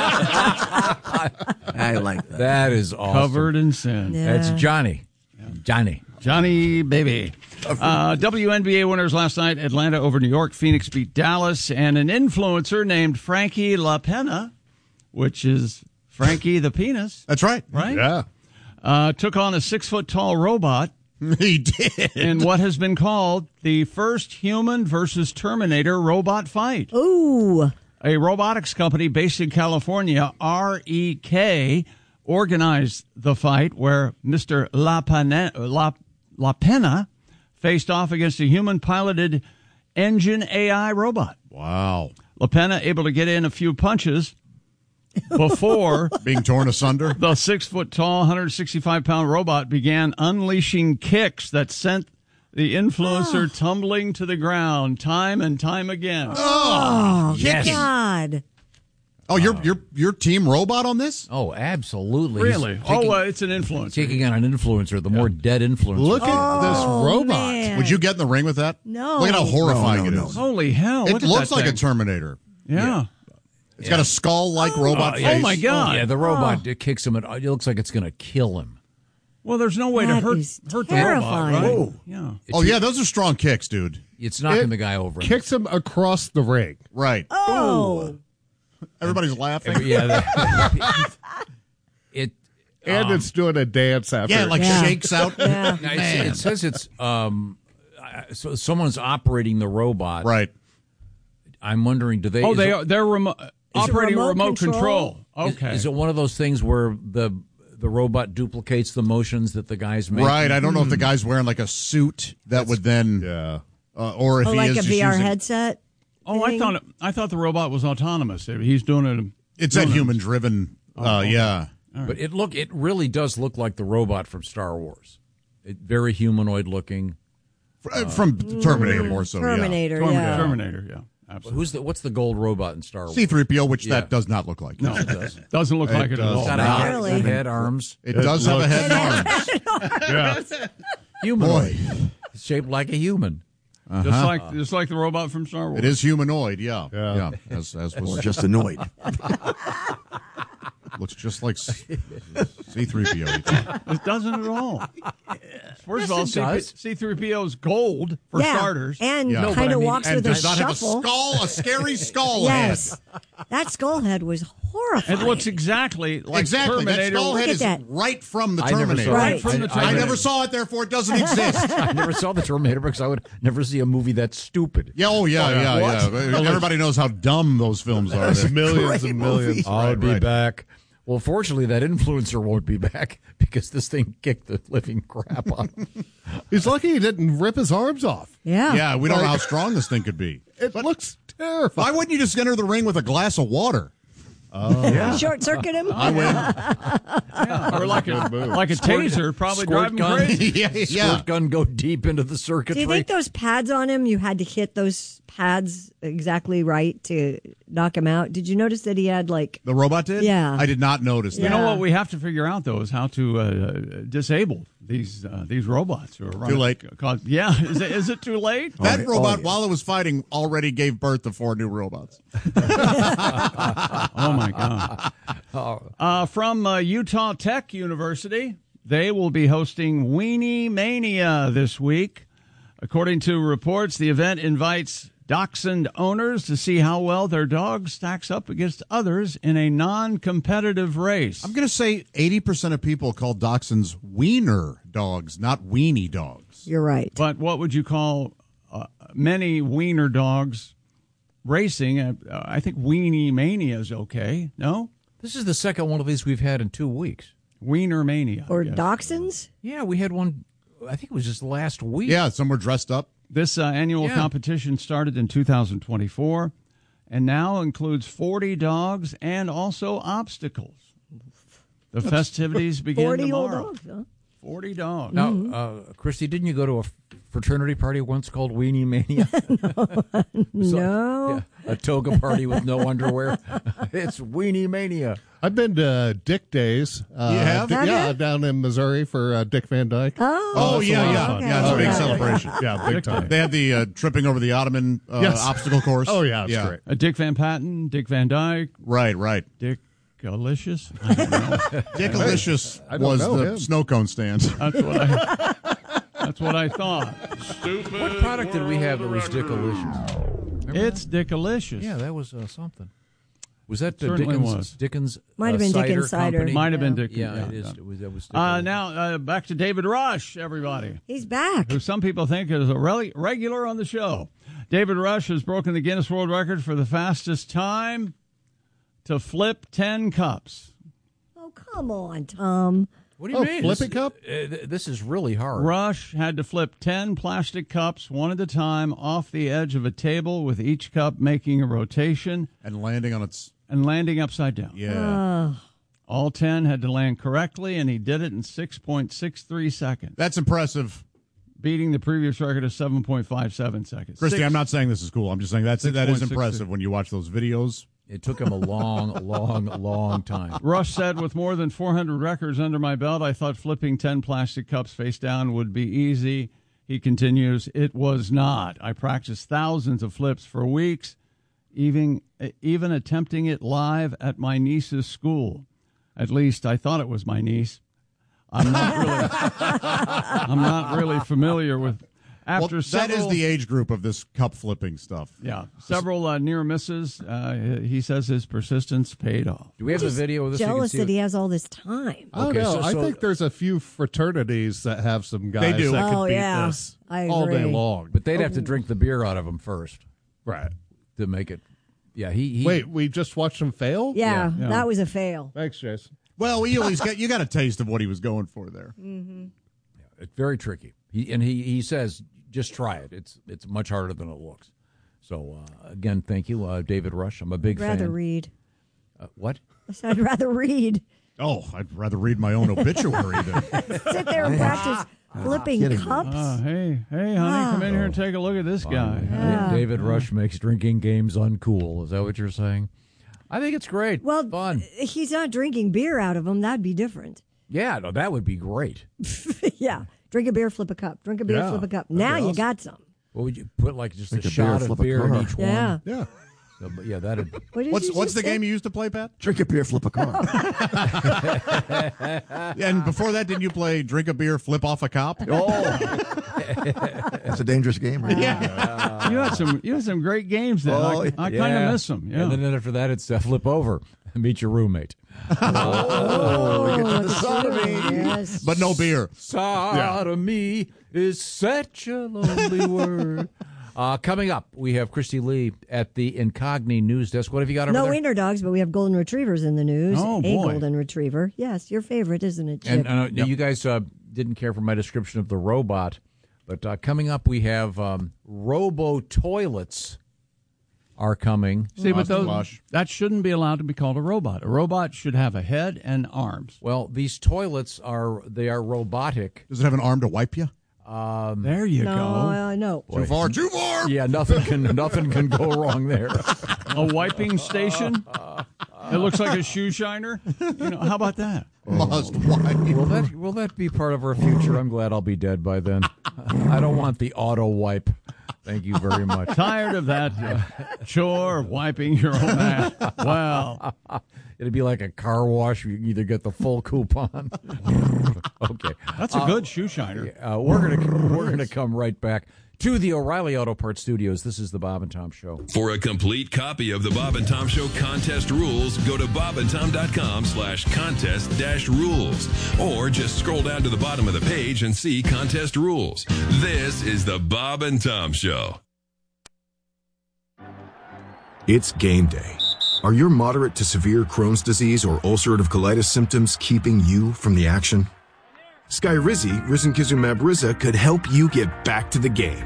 I like that. That is awesome. Covered in sin. That's Johnny. Johnny. Johnny Baby. Uh, W N B A winners last night. Atlanta over New York. Phoenix beat Dallas. And an influencer named Frankie LaPena, which is Frankie the Penis. That's right. Right? Yeah. Uh, took on a six-foot-tall robot. He did. In what has been called the first human versus Terminator robot fight. Ooh. A robotics company based in California, R E K, organized the fight where Mister LaPena, La, LaPena faced off against a human-piloted engine A I robot. Wow. LaPena able to get in a few punches before being torn asunder. The six-foot-tall, one hundred sixty-five pound robot began unleashing kicks that sent the influencer tumbling to the ground time and time again. Oh, yes. God. Oh, your your your team robot on this? Oh, absolutely. Really? He's taking- oh, uh, it's an influencer. Taking on an influencer, the more dead influencer. Look at Oh, this robot. man. Would you get in the ring with that? No. Look at how horrifying No, no, it is. Holy hell. It look at looks that like thing. a Terminator. Yeah. It's got a skull-like robot oh, face. yeah. my God. Yeah, the robot it kicks him. It looks like it's going to kill him. Well, there's no way That to hurt, is hurt the robot, terrifying. right? Oh. Yeah. Oh, yeah, those are strong kicks, dude. It's knocking It the guy over. Kicks him across the ring. Right. Oh. Everybody's laughing. Yeah. the- it And um, it's doing a dance after. Yeah, like Yeah. shakes out. Yeah. Now, it's- it says it's um, uh, so someone's operating the robot. Right. I'm wondering, do they? Oh, is they it- are, they're remo- operating remote remote control. control? Is, Okay. is it one of those things where the the robot duplicates the motions that the guys make? Right. I don't know if the guy's wearing like a suit that would then, Yeah. uh, or if Oh, he like is a just V R using- headset? Oh, I thought it, I thought the robot was autonomous. He's doing it. It's that human driven. Uh, okay. Yeah. But it look it really does look like the robot from Star Wars. It, very humanoid looking. Uh, from Terminator more so. Terminator, yeah. yeah. Terminator, yeah. Absolutely. Who's the what's the gold robot in Star Wars? C three P O, which Yeah. that does not look like. No, it does. Doesn't look It like it at does all. It's got not. a head, Really? head, arms. It, does have a head and arms. Yeah. Humanoid. It's shaped like a human. Uh-huh. Just like just like the robot from Star Wars. It is humanoid, yeah. Yeah. Yeah. As, as was Or just annoyed. looks just like C three P O. It doesn't at all. First of all, Yes, it does. C three P O is gold for yeah. starters. And Yeah. No, but kind I of mean- walks And with a does not have a shuffle. skull, a scary skull yes. head. That skull head was horrifying. It looks exactly like Exactly. That Terminator. skull head Look at is that. right from the I never Terminator. saw Right it. from the I- I I Terminator. never saw it, therefore it doesn't exist. I never saw the Terminator because I would never see a movie that's stupid. Yeah, oh yeah, yeah, What? yeah. Everybody knows how dumb those films are. There's millions Great and millions. movie. I'll Right, be right. back. Well, fortunately, that influencer won't be back because this thing kicked the living crap out of him. He's lucky he didn't rip his arms off. Yeah. Yeah, we don't know how strong this thing could be. It looks terrifying. Why wouldn't you just enter the ring with a glass of water? Short circuit him. I win. Yeah, or like a, move. like a taser, probably Squirt driving gun. crazy. yeah, Squirt yeah. gun go deep into the Do circuitry. you think those pads on him, you had to hit those pads exactly right to knock him out? Did you notice that he had like, The robot did? Yeah. I did not notice that. You know Yeah. what we have to figure out though is how to uh, disable these uh, these robots who are running. Too late. Cause, yeah, is it, is it too late? That Oh, robot, yeah. while it was fighting, already gave birth to four new robots. Oh my God! Uh, from uh, Utah Tech University, they will be hosting Weenie Mania this week. According to reports, the event invites dachshund owners to see how well their dog stacks up against others in a non-competitive race. I'm going to say eighty percent of people call dachshunds wiener dogs, not weenie dogs. you're right. But what would you call uh, many wiener dogs racing? Uh, I think Weenie Mania is okay. No? This is the second one of these we've had in two weeks. Wiener Mania. I Or guess. dachshunds? Yeah, we had one, I think it was just last week. Yeah, some were dressed up. This uh, annual Yeah. competition started in two thousand twenty-four and now includes forty dogs and also obstacles. The festivities begin forty old tomorrow. dogs, huh? forty dogs. Now, uh, Christy, didn't you go to a fraternity party once called Weenie Mania? No. Yeah, a toga party with no underwear. It's Weenie Mania. I've been to Dick Days. Uh, You have? Dick- Have yeah, you? down in Missouri for uh, Dick Van Dyke. Oh, Oh, yeah, lot of yeah. fun. Yeah, it's a Oh, big yeah. celebration. Yeah, big time. They had the uh, tripping over the Ottoman uh, Yes. obstacle course. Oh, yeah, it's great. Uh, Dick Van Patten, Dick Van Dyke, Right, right. Dick Alicious. I don't know. Dickalicious I don't was know the him. snow cone stand. That's what I. That's what I thought. Stupid. What product did we have that was Dickalicious? Remember It's Dickalicious. that? Yeah, that was uh, something. Was that uh, Certainly Dickens? was. Dickens Might have uh, been cider Dickens cider. company? Might have been Yeah. Dick. Yeah, yeah, it is. yeah. It was, that was Uh, Dickalicious. now uh, back to David Rush, everybody, he's back. who some people think is a rel- regular on the show. David Rush has broken the Guinness World Record for the fastest time to flip ten cups. Oh, come on, Tom. What do you Oh, mean? flip This- it cup? uh, th- this is really hard. Rush had to flip ten plastic cups, one at a time, off the edge of a table, with each cup making a rotation And landing on its. and landing upside down. Yeah. Uh, All ten had to land correctly, and he did it in six point six three seconds, That's impressive. beating the previous record of seven point five seven seconds. Christy, Six- I'm not saying this is cool. I'm just saying that's that is six point six impressive six. when you watch those videos. It took him a long, long, long time. Rush said, with more than four hundred records under my belt, I thought flipping ten plastic cups face down would be easy. He continues, it was not. I practiced thousands of flips for weeks, even, even attempting it live at my niece's school. At least I thought it was my niece. I'm not really, I'm not really familiar with. After Well, that several, is the age group of this cup flipping stuff. yeah, several uh, near misses. Uh, he says his persistence paid off. Do we have a video of this? jealous you can that see he has all this time. I don't Okay, know. so- I so- think there's a few fraternities that have some guys do. that Oh, could beat yeah. this I all day agree. long. But they'd have to drink the beer out of him first Right. to make it. Yeah, he. he Wait, we just watched him fail? Yeah, Yeah. that was a fail. Thanks, Jason. Well, you at least got you got a taste of what he was going for there. It's very tricky. He and he he says just try it. It's it's much harder than it looks. So, uh, again, thank you, uh, David Rush. I'm a big I'd rather fan. read. Uh, what? I said I'd rather read. Oh, I'd rather read my own obituary than sit there and practice flipping Kidding me. cups. Uh, hey, hey, honey, come in here and take a look at this guy. Yeah. David Rush makes drinking games uncool. Is that what you're saying? I think it's great. Well, fun. He's not drinking beer out of them. That'd be different. Yeah, no, that would be great. Yeah. Drink a beer, flip a cup. Drink a beer, Yeah, flip a cup. that'd Now be you awesome. got some. What would you put, like just Drink a a beer, shot of flip a beer in car. each Yeah. one? Yeah. So, but yeah, that'd. What did What's you what's just the say? game you used to play, Pat? Drink a beer, flip a car. And before that, didn't you play drink a beer, flip off a cop? Oh, that's a dangerous game. Right? Yeah. You had some, you had some great games then. Oh, I, I kind Yeah. of miss them. Yeah. And then after that, it's uh, flip over and meet your roommate. Oh, we get to the that's sodomy. true. Yes. But no beer. Sodomy is such a lonely word. Uh, coming up, we have Christy Lee at the Incogni News Desk. What have you got over No there? wiener dogs, but we have golden retrievers in the news. Oh, A boy. golden retriever. Yes, your favorite, isn't it, And Chip? uh, you guys uh, didn't care for my description of the robot, but uh, coming up, we have um, robo toilets are coming. See, but those, Flush. that shouldn't be allowed to be called a robot. A robot should have a head and arms. Well, these toilets are they are robotic. Does it have an arm to wipe you? Um, There you no, go. uh, no. Too far, too far. yeah, nothing can nothing can go wrong there. A wiping station. It looks like a shoe shiner. You know, how about that? Must wipe. Will that will that be part of our future? I'm glad I'll be dead by then. I don't want the auto wipe. Thank you very much. Tired of that uh, chore of wiping your own ass. Well, It'd be like a car wash. You either get the full coupon. Okay, that's a good shoe shiner. Uh, we're gonna we're gonna come right back to the O'Reilly Auto Parts Studios. This is the Bob and Tom Show. For a complete copy of the Bob and Tom Show contest rules, go to bob and tom dot com slash contest dash rules. Or just scroll down to the bottom of the page and see contest rules. This is the Bob and Tom Show. It's game day. Are your moderate to severe Crohn's disease or ulcerative colitis symptoms keeping you from the action? Skyrizi, risankizumab Riza, could help you get back to the game.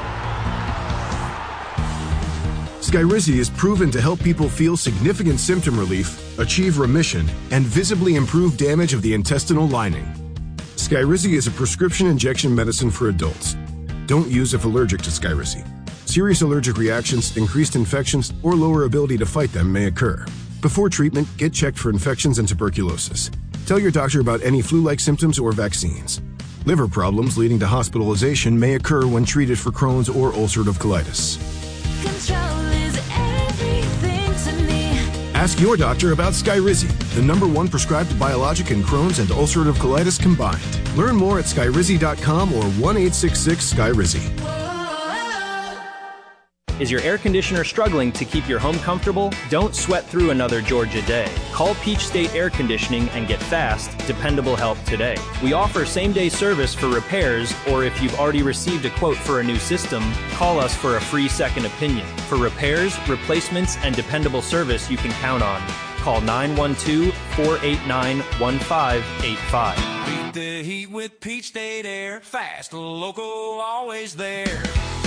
Skyrizi is proven to help people feel significant symptom relief, achieve remission, and visibly improve damage of the intestinal lining. Skyrizi is a prescription injection medicine for adults. Don't use if allergic to Skyrizi. Serious allergic reactions, increased infections, or lower ability to fight them may occur. Before treatment, get checked for infections and tuberculosis. Tell your doctor about any flu-like symptoms or vaccines. Liver problems leading to hospitalization may occur when treated for Crohn's or ulcerative colitis. Control is everything to me. Ask your doctor about Skyrizi, the number one prescribed biologic in Crohn's and ulcerative colitis combined. Learn more at skyrizi dot com or one eight six six Skyrizi. Is your air conditioner struggling to keep your home comfortable? Don't sweat through another Georgia day. Call Peach State Air Conditioning and get fast, dependable help today. We offer same-day service for repairs, or if you've already received a quote for a new system, call us for a free second opinion. For repairs, replacements, and dependable service you can count on. Call nine one two, four eight nine, one five eight five. Beat the heat with Peach State Air. Fast, local, always there.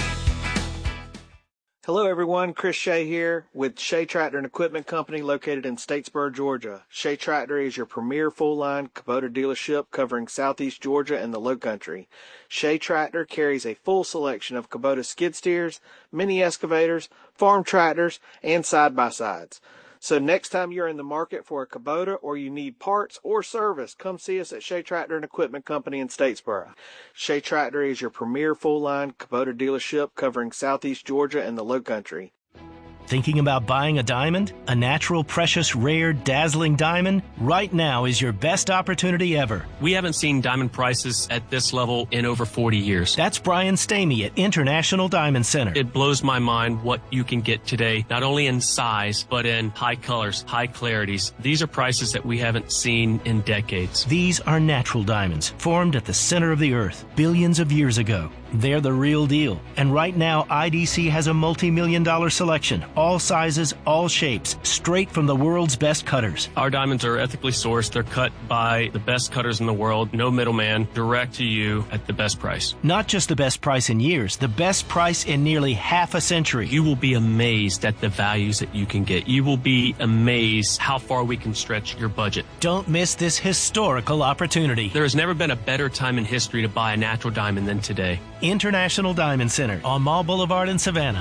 Hello everyone, Chris Shea here with Shea Tractor and Equipment Company located in Statesboro, Georgia. Shea Tractor is your premier full-line Kubota dealership covering southeast Georgia and the Lowcountry. Shea Tractor carries a full selection of Kubota skid steers, mini excavators, farm tractors, and side-by-sides. So next time you're in the market for a Kubota or you need parts or service, come see us at Shea Tractor and Equipment Company in Statesboro. Shea Tractor is your premier full-line Kubota dealership covering southeast Georgia and the Lowcountry. Thinking about buying a diamond? A natural, precious, rare, dazzling diamond? Right now is your best opportunity ever. We haven't seen diamond prices at this level in over forty years. That's Brian Stamey at International Diamond Center. It blows my mind what you can get today, not only in size, but in high colors, high clarities. These are prices that we haven't seen in decades. These are natural diamonds, formed at the center of the earth billions of years ago. They're the real deal. And right now, I D C has a multi-million dollar selection, all sizes, all shapes, straight from the world's best cutters. Our diamonds are ethically sourced. They're cut by the best cutters in the world. No middleman, direct to you at the best price. Not just the best price in years, the best price in nearly half a century. You will be amazed at the values that you can get. You will be amazed how far we can stretch your budget. Don't miss this historical opportunity. There has never been a better time in history to buy a natural diamond than today. International Diamond Center on Mall Boulevard in Savannah.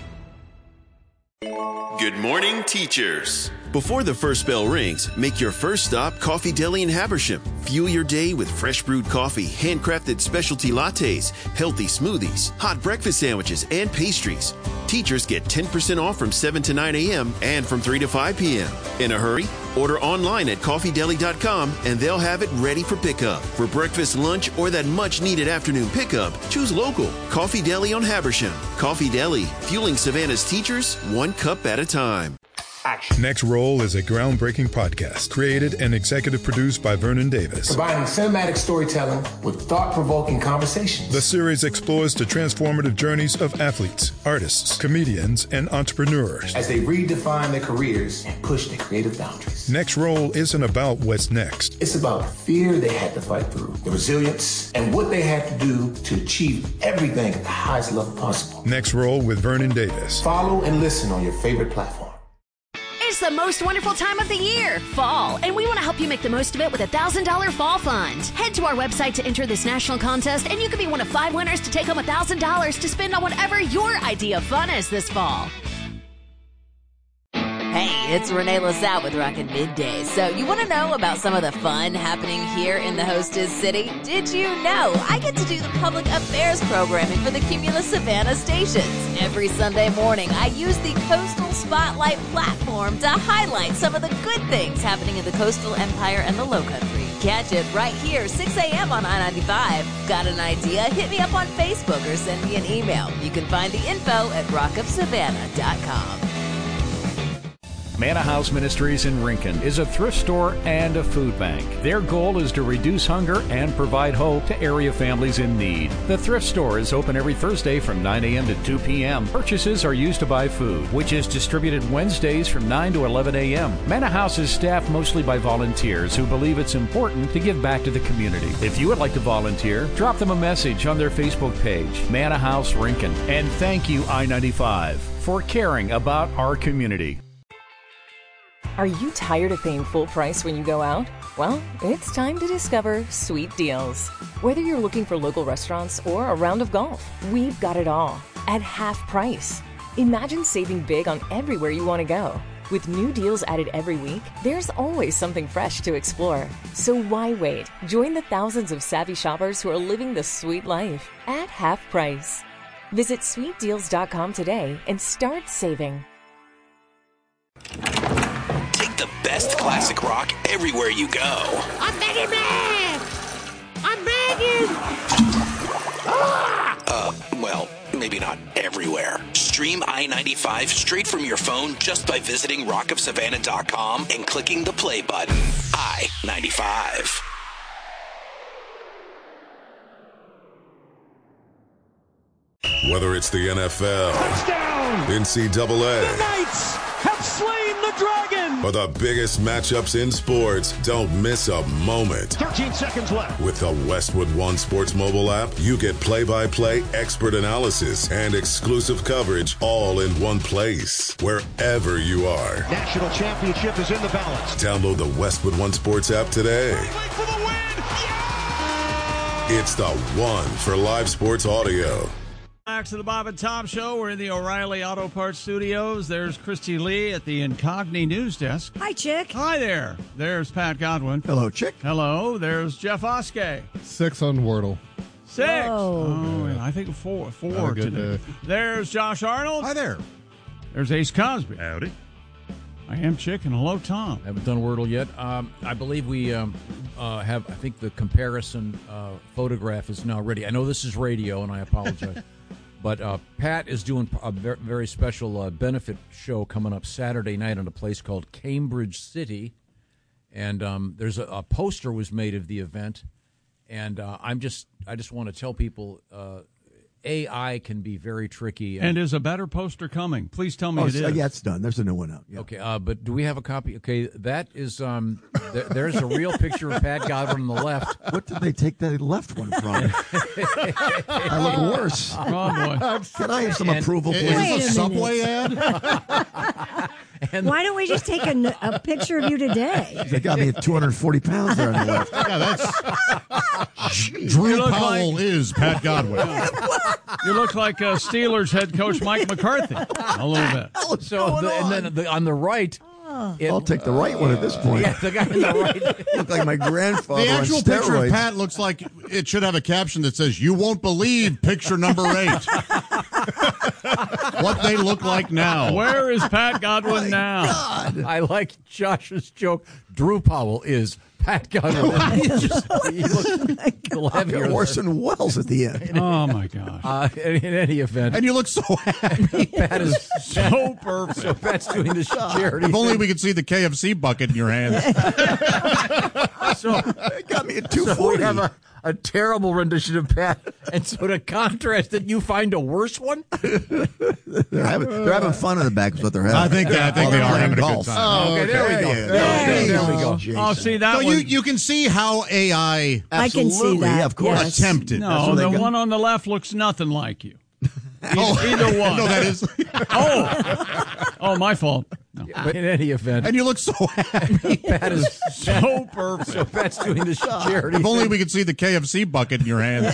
Good morning, teachers. Before the first bell rings, make your first stop Coffee Deli in Habersham. Fuel your day with fresh brewed coffee, handcrafted specialty lattes, healthy smoothies, hot breakfast sandwiches, and pastries. Teachers get ten percent off from seven to nine a.m. and from three to five p.m. In a hurry? Order online at coffee deli dot com and they'll have it ready for pickup. For breakfast, lunch, or that much-needed afternoon pickup, choose local. Coffee Deli on Habersham. Coffee Deli, fueling Savannah's teachers one cup at a time. Action. Next Roll is a groundbreaking podcast created and executive produced by Vernon Davis. Combining cinematic storytelling with thought-provoking conversations. The series explores the transformative journeys of athletes, artists, comedians, and entrepreneurs as they redefine their careers and push their creative boundaries. Next Roll isn't about what's next. It's about the fear they had to fight through, the resilience, and what they had to do to achieve everything at the highest level possible. Next Roll with Vernon Davis. Follow and listen on your favorite platform. It's the most wonderful time of the year, fall, and we want to help you make the most of it with a one thousand dollars Fall Fund. Head to our website to enter this national contest, and you could be one of five winners to take home one thousand dollars to spend on whatever your idea of fun is this fall. Hey, it's Renee LaSalle with Rockin' Midday. So you want to know about some of the fun happening here in the hostess city? Did you know I get to do the public affairs programming for the Cumulus Savannah stations? Every Sunday morning, I use the Coastal Spotlight platform to highlight some of the good things happening in the coastal empire and the Lowcountry. Catch it right here, six a.m. on I ninety-five. Got an idea? Hit me up on Facebook or send me an email. You can find the info at rock up savannah dot com. Manna House Ministries in Rincon is a thrift store and a food bank. Their goal is to reduce hunger and provide hope to area families in need. The thrift store is open every Thursday from nine a.m. to two p.m. Purchases are used to buy food, which is distributed Wednesdays from nine to eleven a.m. Manna House is staffed mostly by volunteers who believe it's important to give back to the community. If you would like to volunteer, drop them a message on their Facebook page, Manna House Rincon. And thank you, I ninety-five, for caring about our community. Are you tired of paying full price when you go out? Well, it's time to discover Sweet Deals. Whether you're looking for local restaurants or a round of golf, we've got it all at half price. Imagine saving big on everywhere you want to go. With new deals added every week, there's always something fresh to explore. So why wait? Join the thousands of savvy shoppers who are living the sweet life at half price. Visit sweet deals dot com today and start saving. The best classic rock everywhere you go. I'm begging, man! I'm begging! Ah! Uh, well, maybe not everywhere. Stream I ninety-five straight from your phone just by visiting rock of savannah dot com and clicking the play button. I ninety-five. Whether it's the N F L, Touchdown! N C double A, The Knights have slain the dragon! or the biggest matchups in sports, don't miss a moment. thirteen seconds left. With the Westwood One Sports mobile app, you get play-by-play expert analysis and exclusive coverage all in one place, wherever you are. National championship is in the balance. Download the Westwood One Sports app today. For the win! It's the one for live sports audio. Back to the Bob and Tom Show. We're in the O'Reilly Auto Parts Studios. There's Christy Lee at the Incogni News Desk. Hi, Chick. Hi there. There's Pat Godwin. Hello, Chick. Hello. There's Jeff Oskey. Six on Wordle. Six. Whoa. Oh, and I think four. Four Have a good today. day. There's Josh Arnold. Hi there. There's Ace Cosby. Howdy. I am Chick, and hello, Tom. Haven't done Wordle yet. Um, I believe we um, uh, have, I think the comparison uh, photograph is now ready. I know this is radio, and I apologize. But uh, Pat is doing a very special uh, benefit show coming up Saturday night in a place called Cambridge City. And um, there's a, a poster was made of the event. And uh, I'm just, I just want to tell people, uh, A I can be very tricky. And is a better poster coming? Please tell me Oh, it so- is. yeah, it's done. There's a new one out. Yeah. Okay, uh, but do we have a copy? Okay, that is um, th- there's a real picture of Pat Godwin on the left. What did they take the left one from? I look worse. Oh boy! Can I have some And- approval, Is please? Wait this a a Subway ad? And Why don't we just take a, a picture of you today? They got me at two hundred forty pounds there on the left. Yeah, that's Drew You look Powell like- is Pat Godwin. You look like uh, Steelers head coach Mike McCarthy a little bit. so, the, and then the, on the right, it- I'll take the right one at this point. yeah, the guy on the right. Look like my grandfather The actual on picture of steroids. Pat looks like it should have a caption that says, "You won't believe picture number eight." What they look like now. Where is Pat Godwin now? I like Josh's joke. Drew Powell is Pat Godwin. He just- he looks heavier. Orson Welles at the end. Oh my gosh! Uh, in, in any event, And you look so happy. Pat is So perfect. so Pat's doing this charity. If only thing. we could see the K F C bucket in your hands. So They got me at two So we forty. have a, a terrible rendition of Pat, and so to contrast it, you find a worse one. They're having, they're having fun in the back is what they're having. I think I think While they they're are playing having a good golf. time. Okay, there we go. yeah. There, there we go. Jason. Oh, see that So one? you, you can see how A I I can see Absolutely, that. yeah, of course. yes. attempted. That's no, what they the got. one on the left looks nothing like you. Either, Oh. either one. No, that is. Oh, oh, my fault. No. But in any event, And you look so happy. Pat is So perfect. so Pat's doing this charity. If only thing. we could see the K F C bucket in your hands.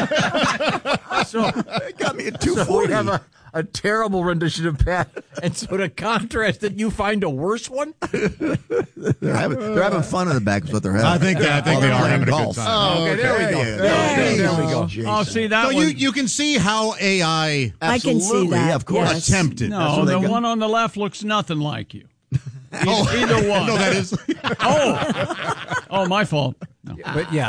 So They got me at two So forty. we have a, a terrible rendition of Pat, and so to contrast it, you find a worse one. They're having, they're having fun in the back is what they're having. I think I think While they they're are playing having a good golf. time. Okay, there we go. yeah. There, there, there we go. Jason. Oh, see that So one? you you can see how A I I can see Absolutely, that. yeah, of course. yes. attempted. no, what they the got. one on the left looks nothing like you. Either, Oh. either one. No, that is. Oh, oh, my fault. No. But yeah,